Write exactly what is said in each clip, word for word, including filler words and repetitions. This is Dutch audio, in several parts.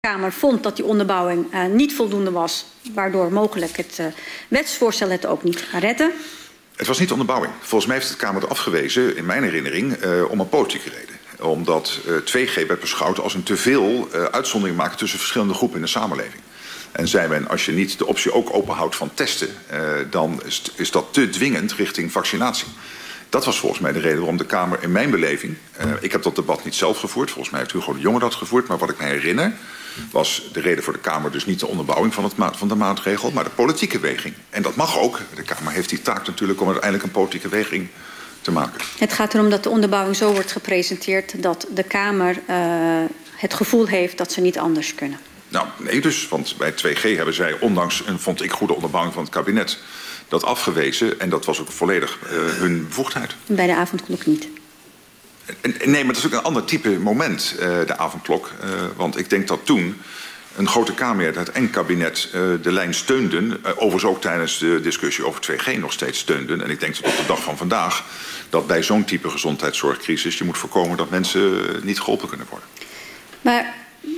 De Kamer vond dat die onderbouwing uh, niet voldoende was, waardoor mogelijk het uh, wetsvoorstel het ook niet redde. Het was niet onderbouwing. Volgens mij heeft de Kamer het afgewezen, in mijn herinnering, uh, om een politieke reden. Omdat uh, twee G werd beschouwd als een teveel uh, uitzondering maken tussen verschillende groepen in de samenleving. En zei men, als je niet de optie ook openhoudt van testen, uh, dan is, is dat te dwingend richting vaccinatie. Dat was volgens mij de reden waarom de Kamer in mijn beleving... Uh, ik heb dat debat niet zelf gevoerd, volgens mij heeft Hugo de Jonge dat gevoerd, maar wat ik me herinner was de reden voor de Kamer dus niet de onderbouwing van, het ma van de maatregel, maar de politieke weging. En dat mag ook. De Kamer heeft die taak natuurlijk om uiteindelijk een politieke weging te maken. Het gaat erom dat de onderbouwing zo wordt gepresenteerd dat de Kamer uh, het gevoel heeft dat ze niet anders kunnen. Nou, nee dus, want bij twee G hebben zij, ondanks een, vond ik, goede onderbouwing van het kabinet, dat afgewezen. En dat was ook volledig uh, hun bevoegdheid. Bij de avondklok niet. Nee, maar dat is ook een ander type moment, uh, de avondklok. Uh, want ik denk dat toen een grote Kamermeerderheid en kabinet uh, de lijn steunden. Uh, overigens ook tijdens de discussie over twee G nog steeds steunden. En ik denk dat op de dag van vandaag dat bij zo'n type gezondheidszorgcrisis je moet voorkomen dat mensen uh, niet geholpen kunnen worden. Maar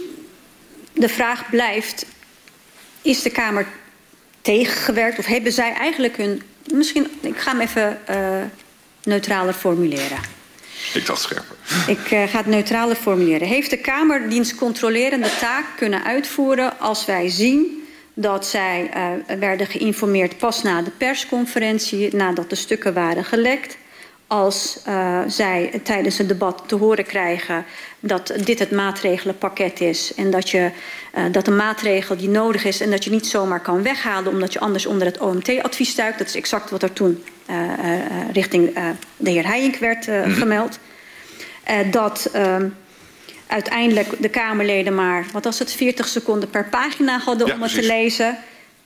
de vraag blijft, is de Kamer tegengewerkt of hebben zij eigenlijk hun... Misschien, ik ga hem even uh, neutraler formuleren. Ik dacht scherper. Ik uh, ga het neutraler formuleren. Heeft de Kamer diens controlerende taak kunnen uitvoeren als wij zien dat zij uh, werden geïnformeerd pas na de persconferentie, nadat de stukken waren gelekt, als uh, zij tijdens het debat te horen krijgen dat dit het maatregelenpakket is en dat, je, uh, dat een maatregel die nodig is en dat je niet zomaar kan weghalen omdat je anders onder het O M T-advies duikt. Dat is exact wat er toen uh, uh, richting uh, de heer Heijink werd uh, mm-hmm. gemeld. Uh, dat uh, uiteindelijk de Kamerleden maar, wat was het, veertig seconden per pagina hadden ja, om het precies. te lezen.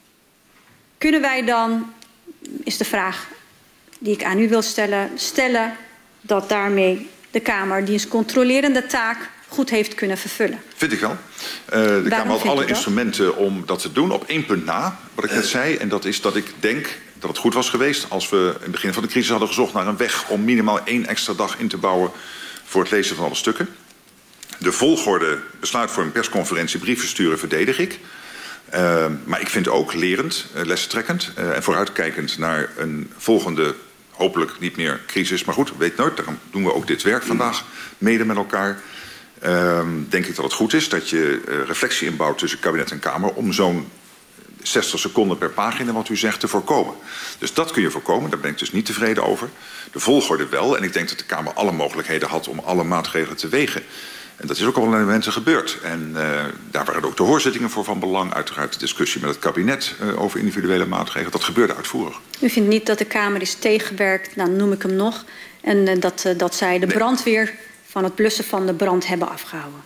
Kunnen wij dan, is de vraag die ik aan u wil stellen, stellen dat daarmee de Kamer diens controlerende taak goed heeft kunnen vervullen? Vind ik wel. Uh, de Waarom Kamer had alle instrumenten om dat te doen. Op één punt na, wat ik net zei. En dat is dat ik denk dat het goed was geweest als we in het begin van de crisis hadden gezocht naar een weg om minimaal één extra dag in te bouwen voor het lezen van alle stukken. De volgorde besluitvorming, persconferentie, brieven sturen verdedig ik. Uh, maar ik vind ook lerend, uh, lestrekkend uh, en vooruitkijkend naar een volgende, hopelijk niet meer crisis. Maar goed, weet nooit, daarom doen we ook dit werk vandaag mede met elkaar. Uh, denk ik dat het goed is dat je uh, reflectie inbouwt tussen kabinet en Kamer om zo'n zestig seconden per pagina, wat u zegt, te voorkomen. Dus dat kun je voorkomen, daar ben ik dus niet tevreden over. De volgorde wel, en ik denk dat de Kamer alle mogelijkheden had om alle maatregelen te wegen. En dat is ook al een momenten gebeurd. En uh, daar waren ook de hoorzittingen voor van belang. Uiteraard de discussie met het kabinet uh, over individuele maatregelen. Dat gebeurde uitvoerig. U vindt niet dat de Kamer is tegengewerkt, nou noem ik hem nog, en uh, dat, uh, dat zij de nee. brandweer van het blussen van de brand hebben afgehouden?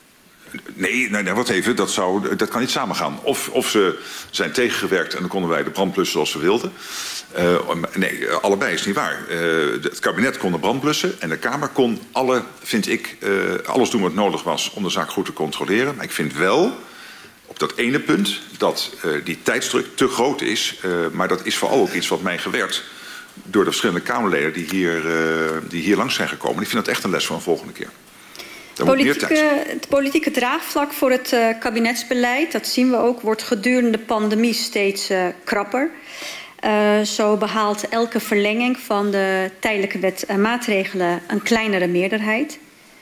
Nee, nee, nee, wat even, dat, zou, dat kan niet samengaan. Of, of ze zijn tegengewerkt en dan konden wij de brand blussen zoals we wilden. Uh, nee, allebei is niet waar. Uh, het kabinet kon de brand blussen en de Kamer kon alle, vind ik, uh, alles doen wat nodig was om de zaak goed te controleren. Maar ik vind wel, op dat ene punt, dat uh, die tijdsdruk te groot is. Uh, maar dat is vooral ook iets wat mij gewerd door de verschillende Kamerleden die hier, uh, die hier langs zijn gekomen. Ik vind dat echt een les voor een volgende keer. Politieke, het politieke draagvlak voor het uh, kabinetsbeleid, dat zien we ook, wordt gedurende de pandemie steeds uh, krapper. Uh, zo behaalt elke verlenging van de tijdelijke wet uh, maatregelen een kleinere meerderheid.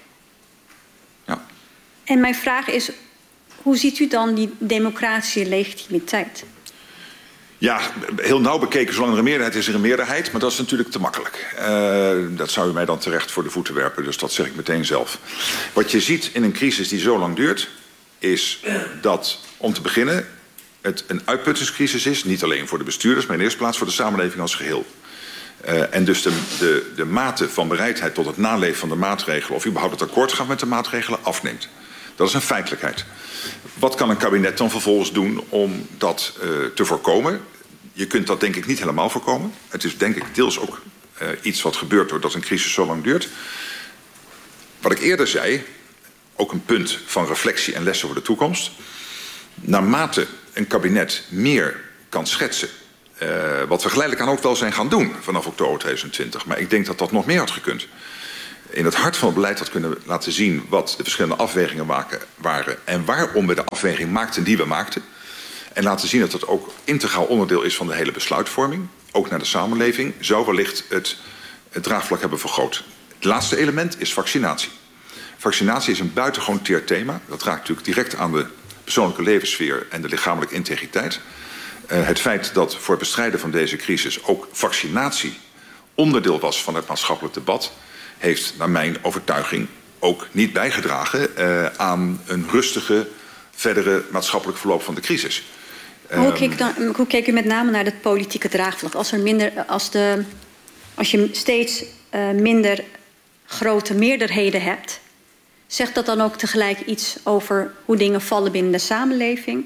Ja. En mijn vraag is, hoe ziet u dan die democratische legitimiteit? Ja, heel nauw bekeken, zolang er een meerderheid is, er een meerderheid. Maar dat is natuurlijk te makkelijk. Uh, dat zou u mij dan terecht voor de voeten werpen. Dus dat zeg ik meteen zelf. Wat je ziet in een crisis die zo lang duurt, is dat, om te beginnen, het een uitputtingscrisis is. Niet alleen voor de bestuurders, maar in de eerste plaats voor de samenleving als geheel. Uh, en dus de, de, de mate van bereidheid tot het naleven van de maatregelen, of überhaupt het akkoord gaat met de maatregelen, afneemt. Dat is een feitelijkheid. Wat kan een kabinet dan vervolgens doen om dat uh, te voorkomen? Je kunt dat denk ik niet helemaal voorkomen. Het is denk ik deels ook uh, iets wat gebeurt doordat een crisis zo lang duurt. Wat ik eerder zei, ook een punt van reflectie en lessen voor de toekomst. Naarmate een kabinet meer kan schetsen, uh, wat we geleidelijk aan ook wel zijn gaan doen vanaf oktober tweeduizend twintig. Maar ik denk dat dat nog meer had gekund. in het hart van het beleid had kunnen laten zien wat de verschillende afwegingen waren en waarom we de afweging maakten die we maakten. En laten zien dat het ook integraal onderdeel is van de hele besluitvorming, ook naar de samenleving, zou wellicht het, het draagvlak hebben vergroot. Het laatste element is vaccinatie. Vaccinatie is een buitengewoon teer thema. Dat raakt natuurlijk direct aan de persoonlijke levenssfeer en de lichamelijke integriteit. Uh, het feit dat voor het bestrijden van deze crisis ook vaccinatie onderdeel was van het maatschappelijk debat, heeft naar mijn overtuiging ook niet bijgedragen uh, aan een rustige, verdere maatschappelijk verloop van de crisis. Hoe keek, dan, hoe keek u met name naar het politieke draagvlak? Als, er minder, als, de, als je steeds uh, minder grote meerderheden hebt, zegt dat dan ook tegelijk iets over hoe dingen vallen binnen de samenleving?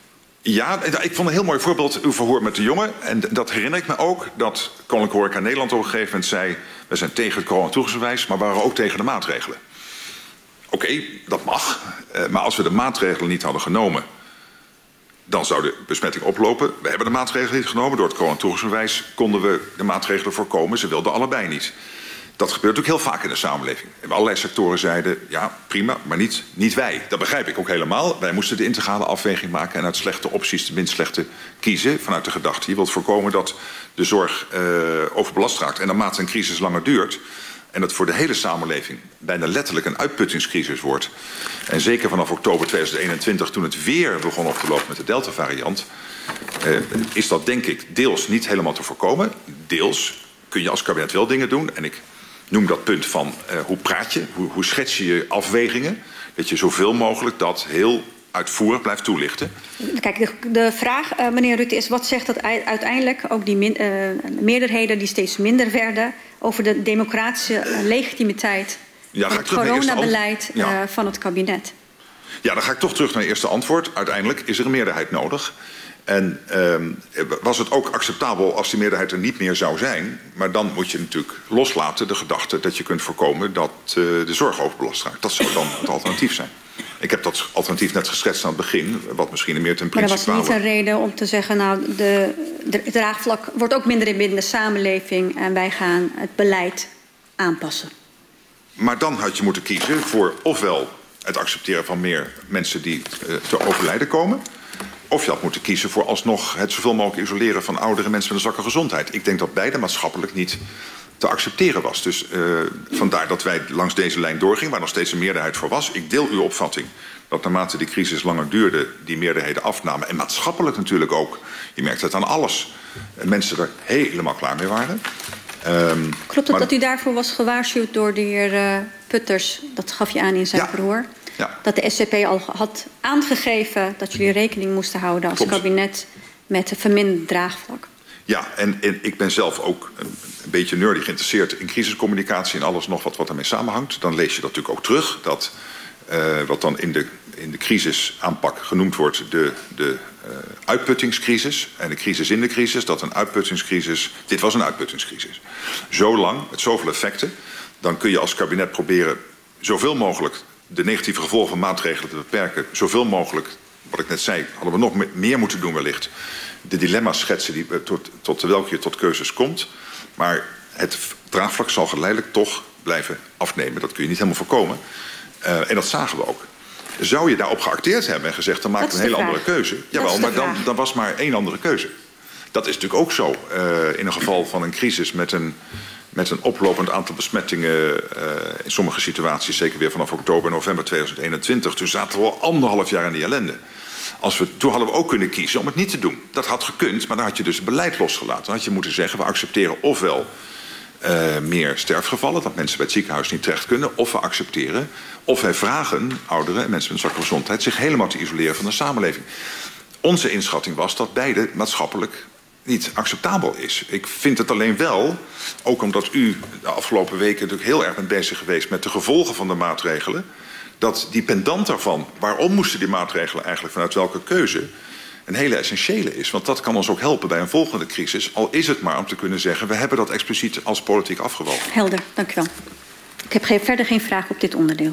Ja, ik vond een heel mooi voorbeeld uw verhoor met de jongen. En dat herinner ik me ook, dat Koninklijke Horeca Nederland op een gegeven moment zei, we zijn tegen het coronatoegangsbewijs, maar we waren ook tegen de maatregelen. Oké, okay, dat mag. Maar als we de maatregelen niet hadden genomen, dan zou de besmetting oplopen. We hebben de maatregelen niet genomen. Door het coronatoegangsbewijs konden we de maatregelen voorkomen. Ze wilden allebei niet. Dat gebeurt natuurlijk heel vaak in de samenleving. En allerlei sectoren zeiden, ja, prima, maar niet, niet wij. Dat begrijp ik ook helemaal. Wij moesten de integrale afweging maken en uit slechte opties de minst slechte kiezen. Vanuit de gedachte, je wilt voorkomen dat de zorg uh, overbelast raakt. En naarmate een crisis langer duurt, en dat voor de hele samenleving bijna letterlijk een uitputtingscrisis wordt. En zeker vanaf oktober tweeduizend eenentwintig, toen het weer begon op te lopen met de Delta-variant, uh, is dat denk ik deels niet helemaal te voorkomen. Deels kun je als kabinet wel dingen doen. En ik noem dat punt van uh, hoe praat je, hoe, hoe schets je je afwegingen. Dat je zoveel mogelijk dat heel uitvoerig blijft toelichten. Kijk, de, de vraag, uh, meneer Rutte, is wat zegt dat uiteindelijk ook die min, uh, meerderheden die steeds minder werden over de democratische uh, legitimiteit ja, van het coronabeleid ja. uh, van het kabinet? Ja, dan ga ik toch terug naar het eerste antwoord. Uiteindelijk is er een meerderheid nodig. En uh, was het ook acceptabel als die meerderheid er niet meer zou zijn. Maar dan moet je natuurlijk loslaten de gedachte dat je kunt voorkomen dat uh, de zorg overbelast raakt. Dat zou dan het alternatief zijn. Ik heb dat alternatief net geschetst aan het begin, wat misschien meer ten principe. Maar dat was niet een reden om te zeggen, nou, de, de, het draagvlak wordt ook minder in binnen de samenleving en wij gaan het beleid aanpassen. Maar dan had je moeten kiezen voor ofwel het accepteren van meer mensen die uh, te overlijden komen, of je had moeten kiezen voor alsnog het zoveel mogelijk isoleren van oudere mensen met een zwakke gezondheid. Ik denk dat beide maatschappelijk niet te accepteren was. Dus uh, vandaar dat wij langs deze lijn doorgingen, waar nog steeds een meerderheid voor was. Ik deel uw opvatting dat naarmate die crisis langer duurde, die meerderheden afnamen. En maatschappelijk natuurlijk ook. Je merkt het aan alles. Mensen er helemaal klaar mee waren. Um, Klopt het maar dat u daarvoor was gewaarschuwd door de heer uh, Putters? Dat gaf je aan in zijn ja, verhoor. Ja. Dat de S C P al had aangegeven dat jullie rekening moesten houden als Klopt. kabinet met een verminderd draagvlak. Ja, en, en ik ben zelf ook een, een beetje nerdy geïnteresseerd in crisiscommunicatie en alles nog wat, wat daarmee samenhangt. Dan lees je dat natuurlijk ook terug. Dat uh, wat dan in de, in de crisisaanpak genoemd wordt de, de uh, uitputtingscrisis. En de crisis in de crisis, dat een uitputtingscrisis. Dit was een uitputtingscrisis. Zo lang, met zoveel effecten, dan kun je als kabinet proberen zoveel mogelijk de negatieve gevolgen van maatregelen te beperken. Zoveel mogelijk, wat ik net zei, hadden we nog meer moeten doen wellicht. De dilemma's schetsen die, tot, tot welke je tot keuzes komt. Maar het draagvlak zal geleidelijk toch blijven afnemen. Dat kun je niet helemaal voorkomen. Uh, en dat zagen we ook. Zou je daarop geacteerd hebben en gezegd, dan maken we een hele vraag. andere keuze. Jawel, maar dan, dan was maar één andere keuze. Dat is natuurlijk ook zo. Uh, in een geval van een crisis met een, met een oplopend aantal besmettingen. Uh, in sommige situaties, zeker weer vanaf oktober, november tweeduizend eenentwintig. Toen zaten we al anderhalf jaar in die ellende. Als we, toen hadden we ook kunnen kiezen om het niet te doen. Dat had gekund, maar dan had je dus het beleid losgelaten. Dan had je moeten zeggen, we accepteren ofwel uh, meer sterfgevallen, dat mensen bij het ziekenhuis niet terecht kunnen, of we accepteren, of wij vragen ouderen en mensen met zwakke gezondheid zich helemaal te isoleren van de samenleving. Onze inschatting was dat beide maatschappelijk niet acceptabel is. Ik vind het alleen wel, ook omdat u de afgelopen weken natuurlijk heel erg bent bezig geweest met de gevolgen van de maatregelen, dat die pendant daarvan, waarom moesten die maatregelen eigenlijk vanuit welke keuze, een hele essentiële is. Want dat kan ons ook helpen bij een volgende crisis, al is het maar om te kunnen zeggen, we hebben dat expliciet als politiek afgewogen. Helder, dank u wel. Ik heb geen, verder geen vraag op dit onderdeel.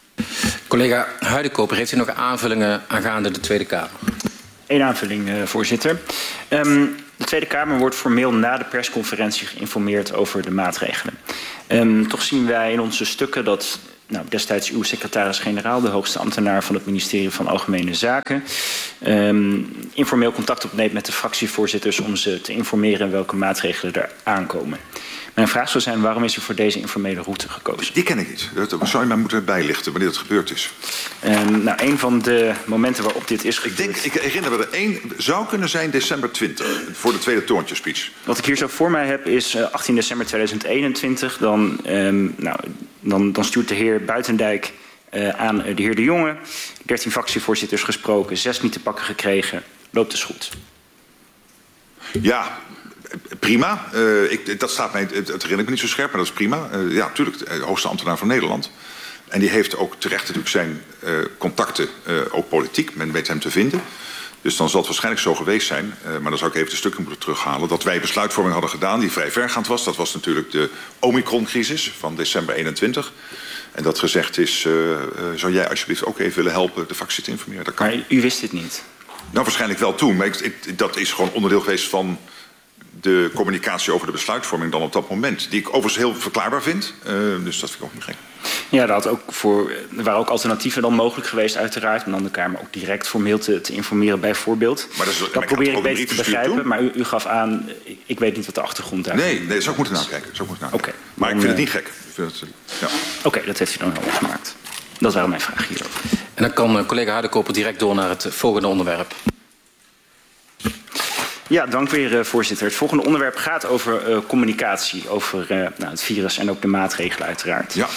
Collega Huidenkoper, heeft u nog aanvullingen aangaande de Tweede Kamer? Eén aanvulling, uh, voorzitter. Um, De Tweede Kamer wordt formeel na de persconferentie geïnformeerd over de maatregelen. Um, toch zien wij in onze stukken dat nou, destijds uw secretaris-generaal, de hoogste ambtenaar van het ministerie van Algemene Zaken, um, informeel contact opneemt met de fractievoorzitters om ze te informeren welke maatregelen er aankomen. Mijn vraag zou zijn, waarom is u voor deze informele route gekozen? Die ken ik niet. Dat zou je mij moeten bijlichten wanneer het gebeurd is. Um, nou, een van de momenten waarop dit is gebeurd... Ik denk, ik herinner me er één, zou kunnen zijn december twintig, voor de tweede toontjespeech. Wat ik hier zo voor mij heb is uh, achttien december tweeduizend eenentwintig. Dan, um, nou, dan, dan stuurt de heer Buitendijk uh, aan de heer De Jonge. dertien fractievoorzitters gesproken, zes niet te pakken gekregen. Loopt dus goed. Ja... Prima. Uh, ik, dat staat mij, het, het herinner ik me niet zo scherp, maar dat is prima. Uh, ja, natuurlijk, de hoogste ambtenaar van Nederland. En die heeft ook terecht natuurlijk zijn uh, contacten, uh, ook politiek. Men weet hem te vinden. Dus dan zal het waarschijnlijk zo geweest zijn. Uh, maar dan zou ik even de stukken moeten terughalen. Dat wij besluitvorming hadden gedaan die vrij vergaand was. Dat was natuurlijk de Omicron-crisis van december eenentwintig. En dat gezegd is, uh, uh, zou jij alsjeblieft ook even willen helpen de fractie te informeren? Dat kan. Maar u wist dit niet? Nou, waarschijnlijk wel toen. Maar ik, ik, dat is gewoon onderdeel geweest van de communicatie over de besluitvorming dan op dat moment. Die ik overigens heel verklaarbaar vind. Uh, dus dat vind ik ook niet gek. Ja, dat ook voor, er waren ook alternatieven dan mogelijk geweest uiteraard. Om dan de Kamer ook direct formeel te, te informeren bijvoorbeeld. Maar dat, is, dat probeer ik beter te begrijpen. Doen? Maar u, u gaf aan, ik, ik weet niet wat de achtergrond daar is. Nee, nee, dat zou ik moeten nakijken. Zou ik moeten nakijken. Okay, maar dan, ik vind het niet gek. Ja. Oké, okay, dat heeft u dan helemaal gemaakt. Dat waren mijn vragen hierover. En dan kan uh, collega Huidekoper direct door naar het volgende onderwerp. Ja, dank weer, uh, voorzitter. Het volgende onderwerp gaat over uh, communicatie, over uh, nou, het virus en ook de maatregelen uiteraard. Ja.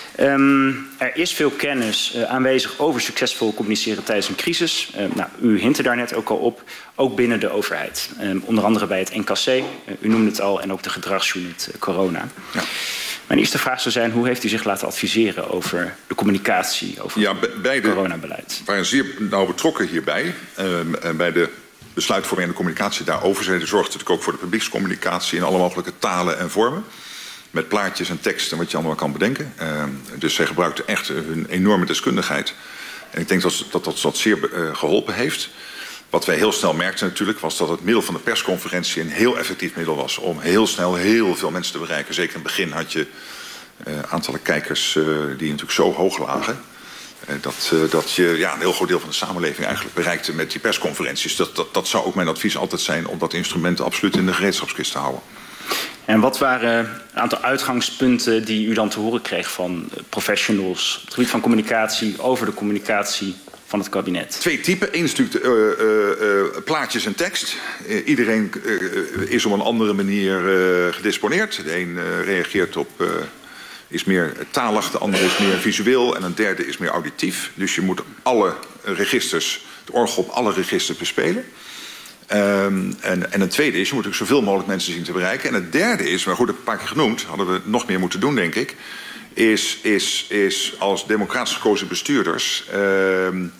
Um, er is veel kennis uh, aanwezig over succesvol communiceren tijdens een crisis. Uh, nou, u hintte daar net ook al op, ook binnen de overheid. Um, onder andere bij het N K C, uh, u noemde het al, en ook de gedragsunit uh, corona. Ja. Mijn eerste vraag zou zijn, hoe heeft u zich laten adviseren over de communicatie, over ja, het coronabeleid? We waren zeer nauw betrokken hierbij, uh, bij de besluitvorming en de communicatie daarover. Zij zorgden natuurlijk ook voor de publiekscommunicatie in alle mogelijke talen en vormen. Met plaatjes en teksten, wat je allemaal kan bedenken. Uh, dus zij gebruikten echt hun enorme deskundigheid. En ik denk dat dat, dat, dat zeer uh, geholpen heeft. Wat wij heel snel merkten natuurlijk, was dat het middel van de persconferentie een heel effectief middel was om heel snel heel veel mensen te bereiken. Zeker in het begin had je uh, aantallen kijkers uh, die natuurlijk zo hoog lagen. Dat, uh, dat je ja, een heel groot deel van de samenleving eigenlijk bereikte met die persconferenties. Dat, dat, dat zou ook mijn advies altijd zijn om dat instrument absoluut in de gereedschapskist te houden. En wat waren een aantal uitgangspunten die u dan te horen kreeg van professionals op het gebied van communicatie over de communicatie van het kabinet? Twee typen. Eén is natuurlijk de, uh, uh, plaatjes en tekst. Uh, iedereen uh, is op een andere manier uh, gedisponeerd. De een uh, reageert op... Uh, is meer talig, de andere is meer visueel en een derde is meer auditief. Dus je moet alle registers, het orgel op alle registers bespelen. Um, en, en een tweede is, je moet ook zoveel mogelijk mensen zien te bereiken. En het derde is, maar goed, een paar keer genoemd, hadden we nog meer moeten doen, denk ik, is, is, is als democratisch gekozen bestuurders um,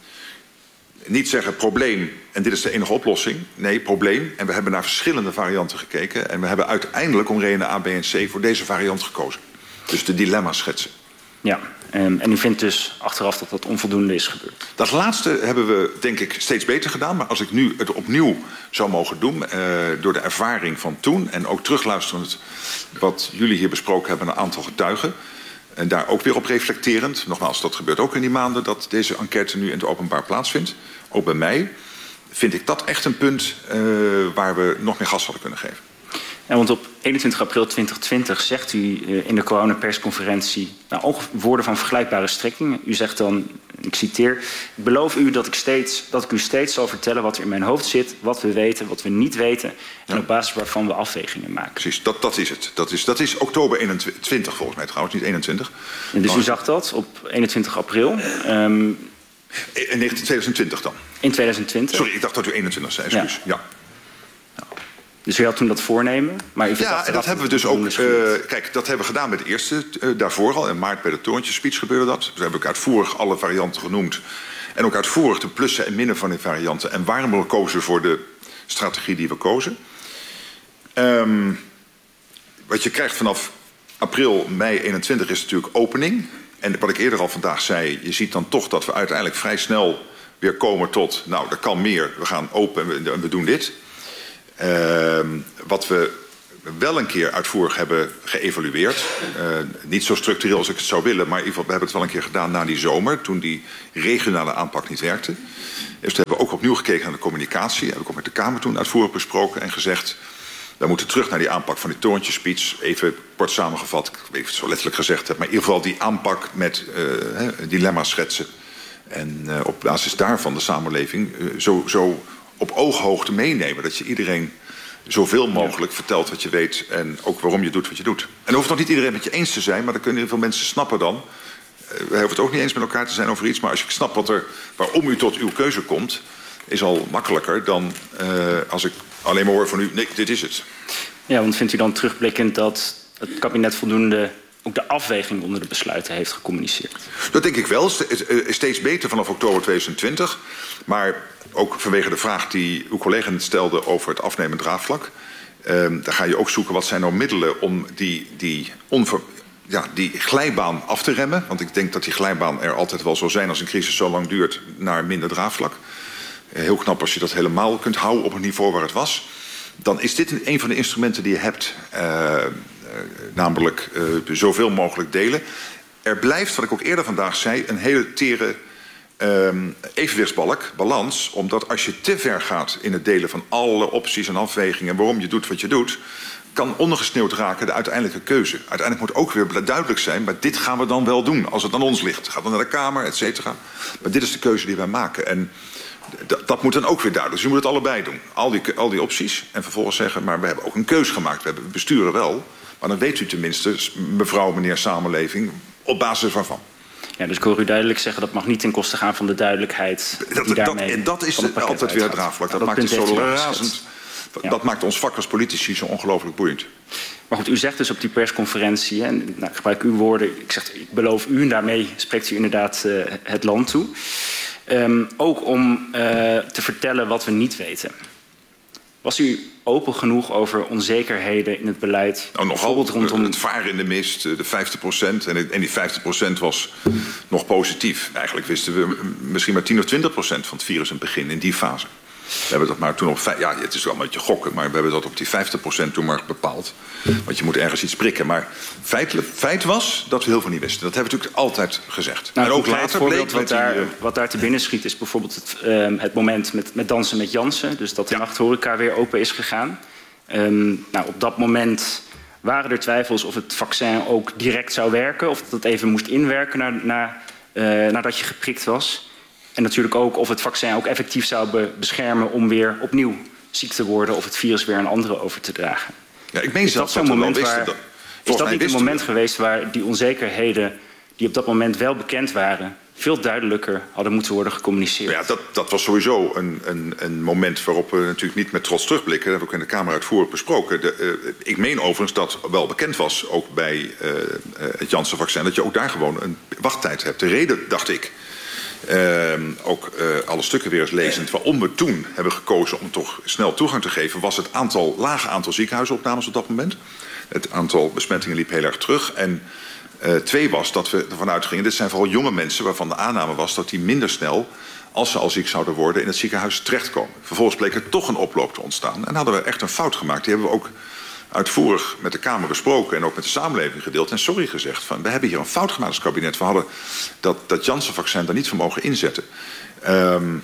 niet zeggen probleem en dit is de enige oplossing. Nee, probleem. En we hebben naar verschillende varianten gekeken. En we hebben uiteindelijk om redenen A, B en C voor deze variant gekozen. Dus de dilemma's schetsen. Ja, um, en u vindt dus achteraf dat dat onvoldoende is gebeurd? Dat laatste hebben we, denk ik, steeds beter gedaan. Maar als ik nu het opnieuw zou mogen doen, uh, door de ervaring van toen en ook terugluisterend wat jullie hier besproken hebben, een aantal getuigen. En daar ook weer op reflecterend. Nogmaals, dat gebeurt ook in die maanden dat deze enquête nu in het openbaar plaatsvindt. Ook bij mij. Vind ik dat echt een punt uh, waar we nog meer gas hadden kunnen geven. Ja, want op eenentwintig april tweeduizend twintig zegt u in de coronapersconferentie nou, woorden van vergelijkbare strekking. U zegt dan, ik citeer, ik beloof u dat ik, steeds, dat ik u steeds zal vertellen wat er in mijn hoofd zit, wat we weten, wat we niet weten en ja. op basis waarvan we afwegingen maken. Precies, dat, dat is het. Dat is, dat is oktober eenentwintig volgens mij trouwens, niet eenentwintig. En dus dan... u zag dat op eenentwintig april. Um, in tweeduizend twintig dan? In tweeduizend twintig. Sorry, ik dacht dat u eenentwintig zei, excuus. Ja. ja. Dus u had toen dat voornemen? Maar u ja, en dat hebben we dus ook... Uh, kijk, dat hebben we gedaan met de eerste. Uh, daarvoor al, in maart bij de toontjespeech gebeurde dat. Dus we hebben ook uitvoerig alle varianten genoemd. En ook uitvoerig de plussen en minnen van die varianten. En waarom we kozen voor de strategie die we kozen. Um, wat je krijgt vanaf april, mei eenentwintig is natuurlijk opening. En wat ik eerder al vandaag zei, je ziet dan toch dat we uiteindelijk vrij snel weer komen tot... nou, er kan meer, we gaan open en we, we doen dit... Uh, wat we wel een keer uitvoerig hebben geëvalueerd. Uh, niet zo structureel als ik het zou willen, maar in ieder geval, we hebben het wel een keer gedaan na die zomer, toen die regionale aanpak niet werkte. Dus toen hebben we ook opnieuw gekeken naar de communicatie. Heb ik ook met de Kamer toen uitvoerig besproken en gezegd, we moeten terug naar die aanpak van die torentjespeech. Even kort samengevat, ik weet niet of ik het zo letterlijk gezegd heb, maar in ieder geval die aanpak met uh, dilemma's schetsen. En uh, op basis daarvan de samenleving uh, zo, zo op ooghoogte meenemen. Dat je iedereen zoveel mogelijk vertelt wat je weet en ook waarom je doet wat je doet. En er hoeft nog niet iedereen met je eens te zijn, maar dan kunnen heel veel mensen snappen dan. Uh, wij hoeven het ook niet eens met elkaar te zijn over iets, maar als ik snap wat er, waarom u tot uw keuze komt, is al makkelijker dan uh, als ik alleen maar hoor van u, nee, dit is het. Ja, want vindt u dan terugblikkend dat het kabinet voldoende ook de afweging onder de besluiten heeft gecommuniceerd? Dat denk ik wel. Steeds beter vanaf oktober tweeduizend twintig. Maar ook vanwege de vraag die uw collega net stelde over het afnemend draagvlak. Um, daar ga je ook zoeken wat zijn nou middelen om die, die, onver, ja, die glijbaan af te remmen. Want ik denk dat die glijbaan er altijd wel zal zijn als een crisis zo lang duurt naar minder draagvlak. Heel knap als je dat helemaal kunt houden op het niveau waar het was. Dan is dit een van de instrumenten die je hebt. Uh, uh, namelijk uh, zoveel mogelijk delen. Er blijft, wat ik ook eerder vandaag zei, een hele tere uh, evenwichtsbalk, balans. Omdat als je te ver gaat in het delen van alle opties en afwegingen, waarom je doet wat je doet, kan ondergesneeuwd raken de uiteindelijke keuze. Uiteindelijk moet ook weer duidelijk zijn, maar dit gaan we dan wel doen als het aan ons ligt. Gaat dan naar de Kamer, et cetera. Maar dit is de keuze die wij maken. En dat, dat moet dan ook weer duidelijk. Dus je moet het allebei doen. Al die, al die opties. En vervolgens zeggen, maar we hebben ook een keus gemaakt. We hebben we besturen wel. Maar dan weet u tenminste, mevrouw, meneer, samenleving, op basis waarvan. Ja, dus ik hoor u duidelijk zeggen, dat mag niet ten koste gaan van de duidelijkheid. Dat, die daarmee dat, en dat is het altijd weer het draagvlak. Dat, dat maakt het zo razend. Ja. Dat maakt ons vak als politici zo ongelooflijk boeiend. Maar goed, u zegt dus op die persconferentie, en nou, ik gebruik uw woorden, ik zeg, ik beloof u, en daarmee spreekt u inderdaad uh, het land toe. Um, ook om uh, te vertellen wat we niet weten. Was u open genoeg over onzekerheden in het beleid? Nou, nogal rondom het varen in de mist, de vijftig procent. En die vijftig procent was nog positief. Eigenlijk wisten we misschien maar tien of twintig procent van het virus in het begin, in die fase. We hebben dat maar toen op, ja, het is wel een beetje gokken, maar we hebben dat op die vijftig procent toen maar bepaald. Want je moet ergens iets prikken. Maar feitelijk, feit was dat we heel veel niet wisten. Dat hebben we natuurlijk altijd gezegd. Nou, en ook later bleek wat, daar, die, uh... wat daar te binnen schiet is bijvoorbeeld het, uh, het moment met, met dansen met Jansen. Dus dat de ja. nachthoreca weer open is gegaan. Um, nou, op dat moment waren er twijfels of het vaccin ook direct zou werken. Of dat het even moest inwerken na, na, uh, nadat je geprikt was. En natuurlijk ook of het vaccin ook effectief zou be beschermen om weer opnieuw ziek te worden of het virus weer aan anderen over te dragen. Ja, ik meen is dat zo'n moment waar, dat, is dat niet een moment we. geweest waar die onzekerheden die op dat moment wel bekend waren, veel duidelijker hadden moeten worden gecommuniceerd? Ja, dat, dat was sowieso een, een, een moment waarop we natuurlijk niet met trots terugblikken. Dat hebben we ook in de Kamer uitvoerig besproken. De, uh, ik meen overigens dat wel bekend was, ook bij uh, uh, het Janssen-vaccin, dat je ook daar gewoon een wachttijd hebt. De reden, dacht ik, Uh, ook uh, alle stukken weer eens lezend, waarom we toen hebben gekozen om toch snel toegang te geven, was het aantal, lage aantal ziekenhuisopnames op dat moment. Het aantal besmettingen liep heel erg terug. En uh, twee was dat we ervan uitgingen, dit zijn vooral jonge mensen waarvan de aanname was dat die minder snel, als ze al ziek zouden worden, in het ziekenhuis terechtkomen. Vervolgens bleek er toch een oploop te ontstaan. En hadden we echt een fout gemaakt. Die hebben we ook uitvoerig met de Kamer besproken en ook met de samenleving gedeeld en sorry gezegd van, we hebben hier een fout gemaakt als kabinet. We hadden dat, dat Janssen-vaccin daar niet voor mogen inzetten. Um,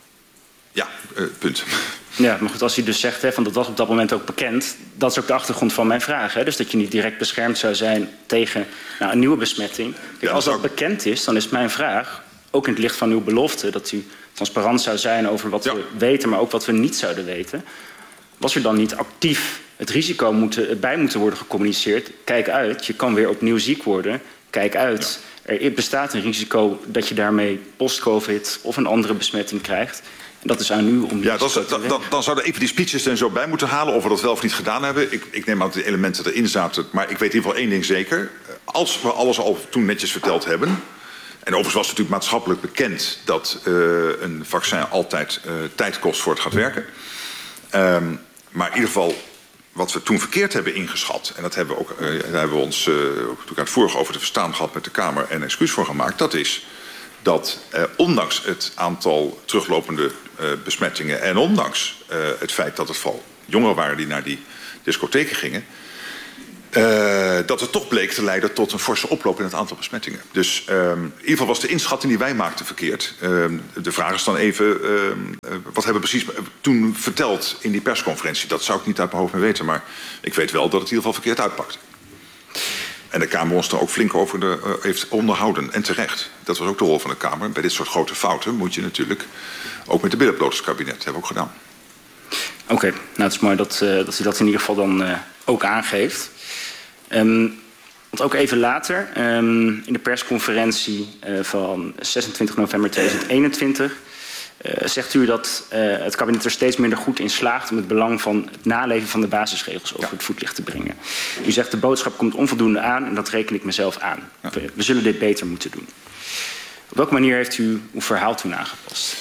ja, uh, punt. Ja, maar goed, als u dus zegt, hè, van dat was op dat moment ook bekend, dat is ook de achtergrond van mijn vraag. Hè? Dus dat je niet direct beschermd zou zijn tegen nou, een nieuwe besmetting. Kijk, ja, als dat ook bekend is, dan is mijn vraag, ook in het licht van uw belofte, dat u transparant zou zijn over wat ja. we weten, maar ook wat we niet zouden weten. Was er dan niet actief het risico moeten, bij moeten worden gecommuniceerd? Kijk uit, je kan weer opnieuw ziek worden. Kijk uit, ja. er bestaat een risico dat je daarmee post-covid of een andere besmetting krijgt. En dat is aan u om... Ja, dat, dat, dat, dan zouden even die speeches er zo bij moeten halen, of we dat wel of niet gedaan hebben. Ik, ik neem aan dat de elementen erin zaten, maar ik weet in ieder geval één ding zeker. Als we alles al toen netjes verteld hebben, en overigens was het natuurlijk maatschappelijk bekend dat uh, een vaccin altijd uh, tijd kost voor het gaat werken. Um, maar in ieder geval, wat we toen verkeerd hebben ingeschat, en dat hebben we ook, uh, daar hebben we ons uh, ook uitvoerig over te verstaan gehad met de Kamer en excuus voor gemaakt, dat is dat uh, ondanks het aantal teruglopende uh, besmettingen en ondanks uh, het feit dat het vooral jongeren waren die naar die discotheken gingen. Uh, dat het toch bleek te leiden tot een forse oploop in het aantal besmettingen. Dus uh, in ieder geval was de inschatting die wij maakten verkeerd. Uh, de vraag is dan even, uh, uh, wat hebben we precies toen verteld in die persconferentie? Dat zou ik niet uit mijn hoofd meer weten, maar ik weet wel dat het in ieder geval verkeerd uitpakte. En de Kamer ons er ook flink over de, uh, heeft onderhouden, en terecht. Dat was ook de rol van de Kamer. Bij dit soort grote fouten moet je natuurlijk ook met de billenbloterskabinet, hebben we ook gedaan. Oké, okay, nou het is mooi dat, uh, dat u dat in ieder geval dan uh, ook aangeeft. Um, want ook even later, um, in de persconferentie uh, van zesentwintig november tweeduizend eenentwintig... Uh, zegt u dat uh, het kabinet er steeds minder goed in slaagt om het belang van het naleven van de basisregels over ja. het voetlicht te brengen. U zegt de boodschap komt onvoldoende aan en dat reken ik mezelf aan. Ja. We, we zullen dit beter moeten doen. Op welke manier heeft u uw verhaal toen aangepast?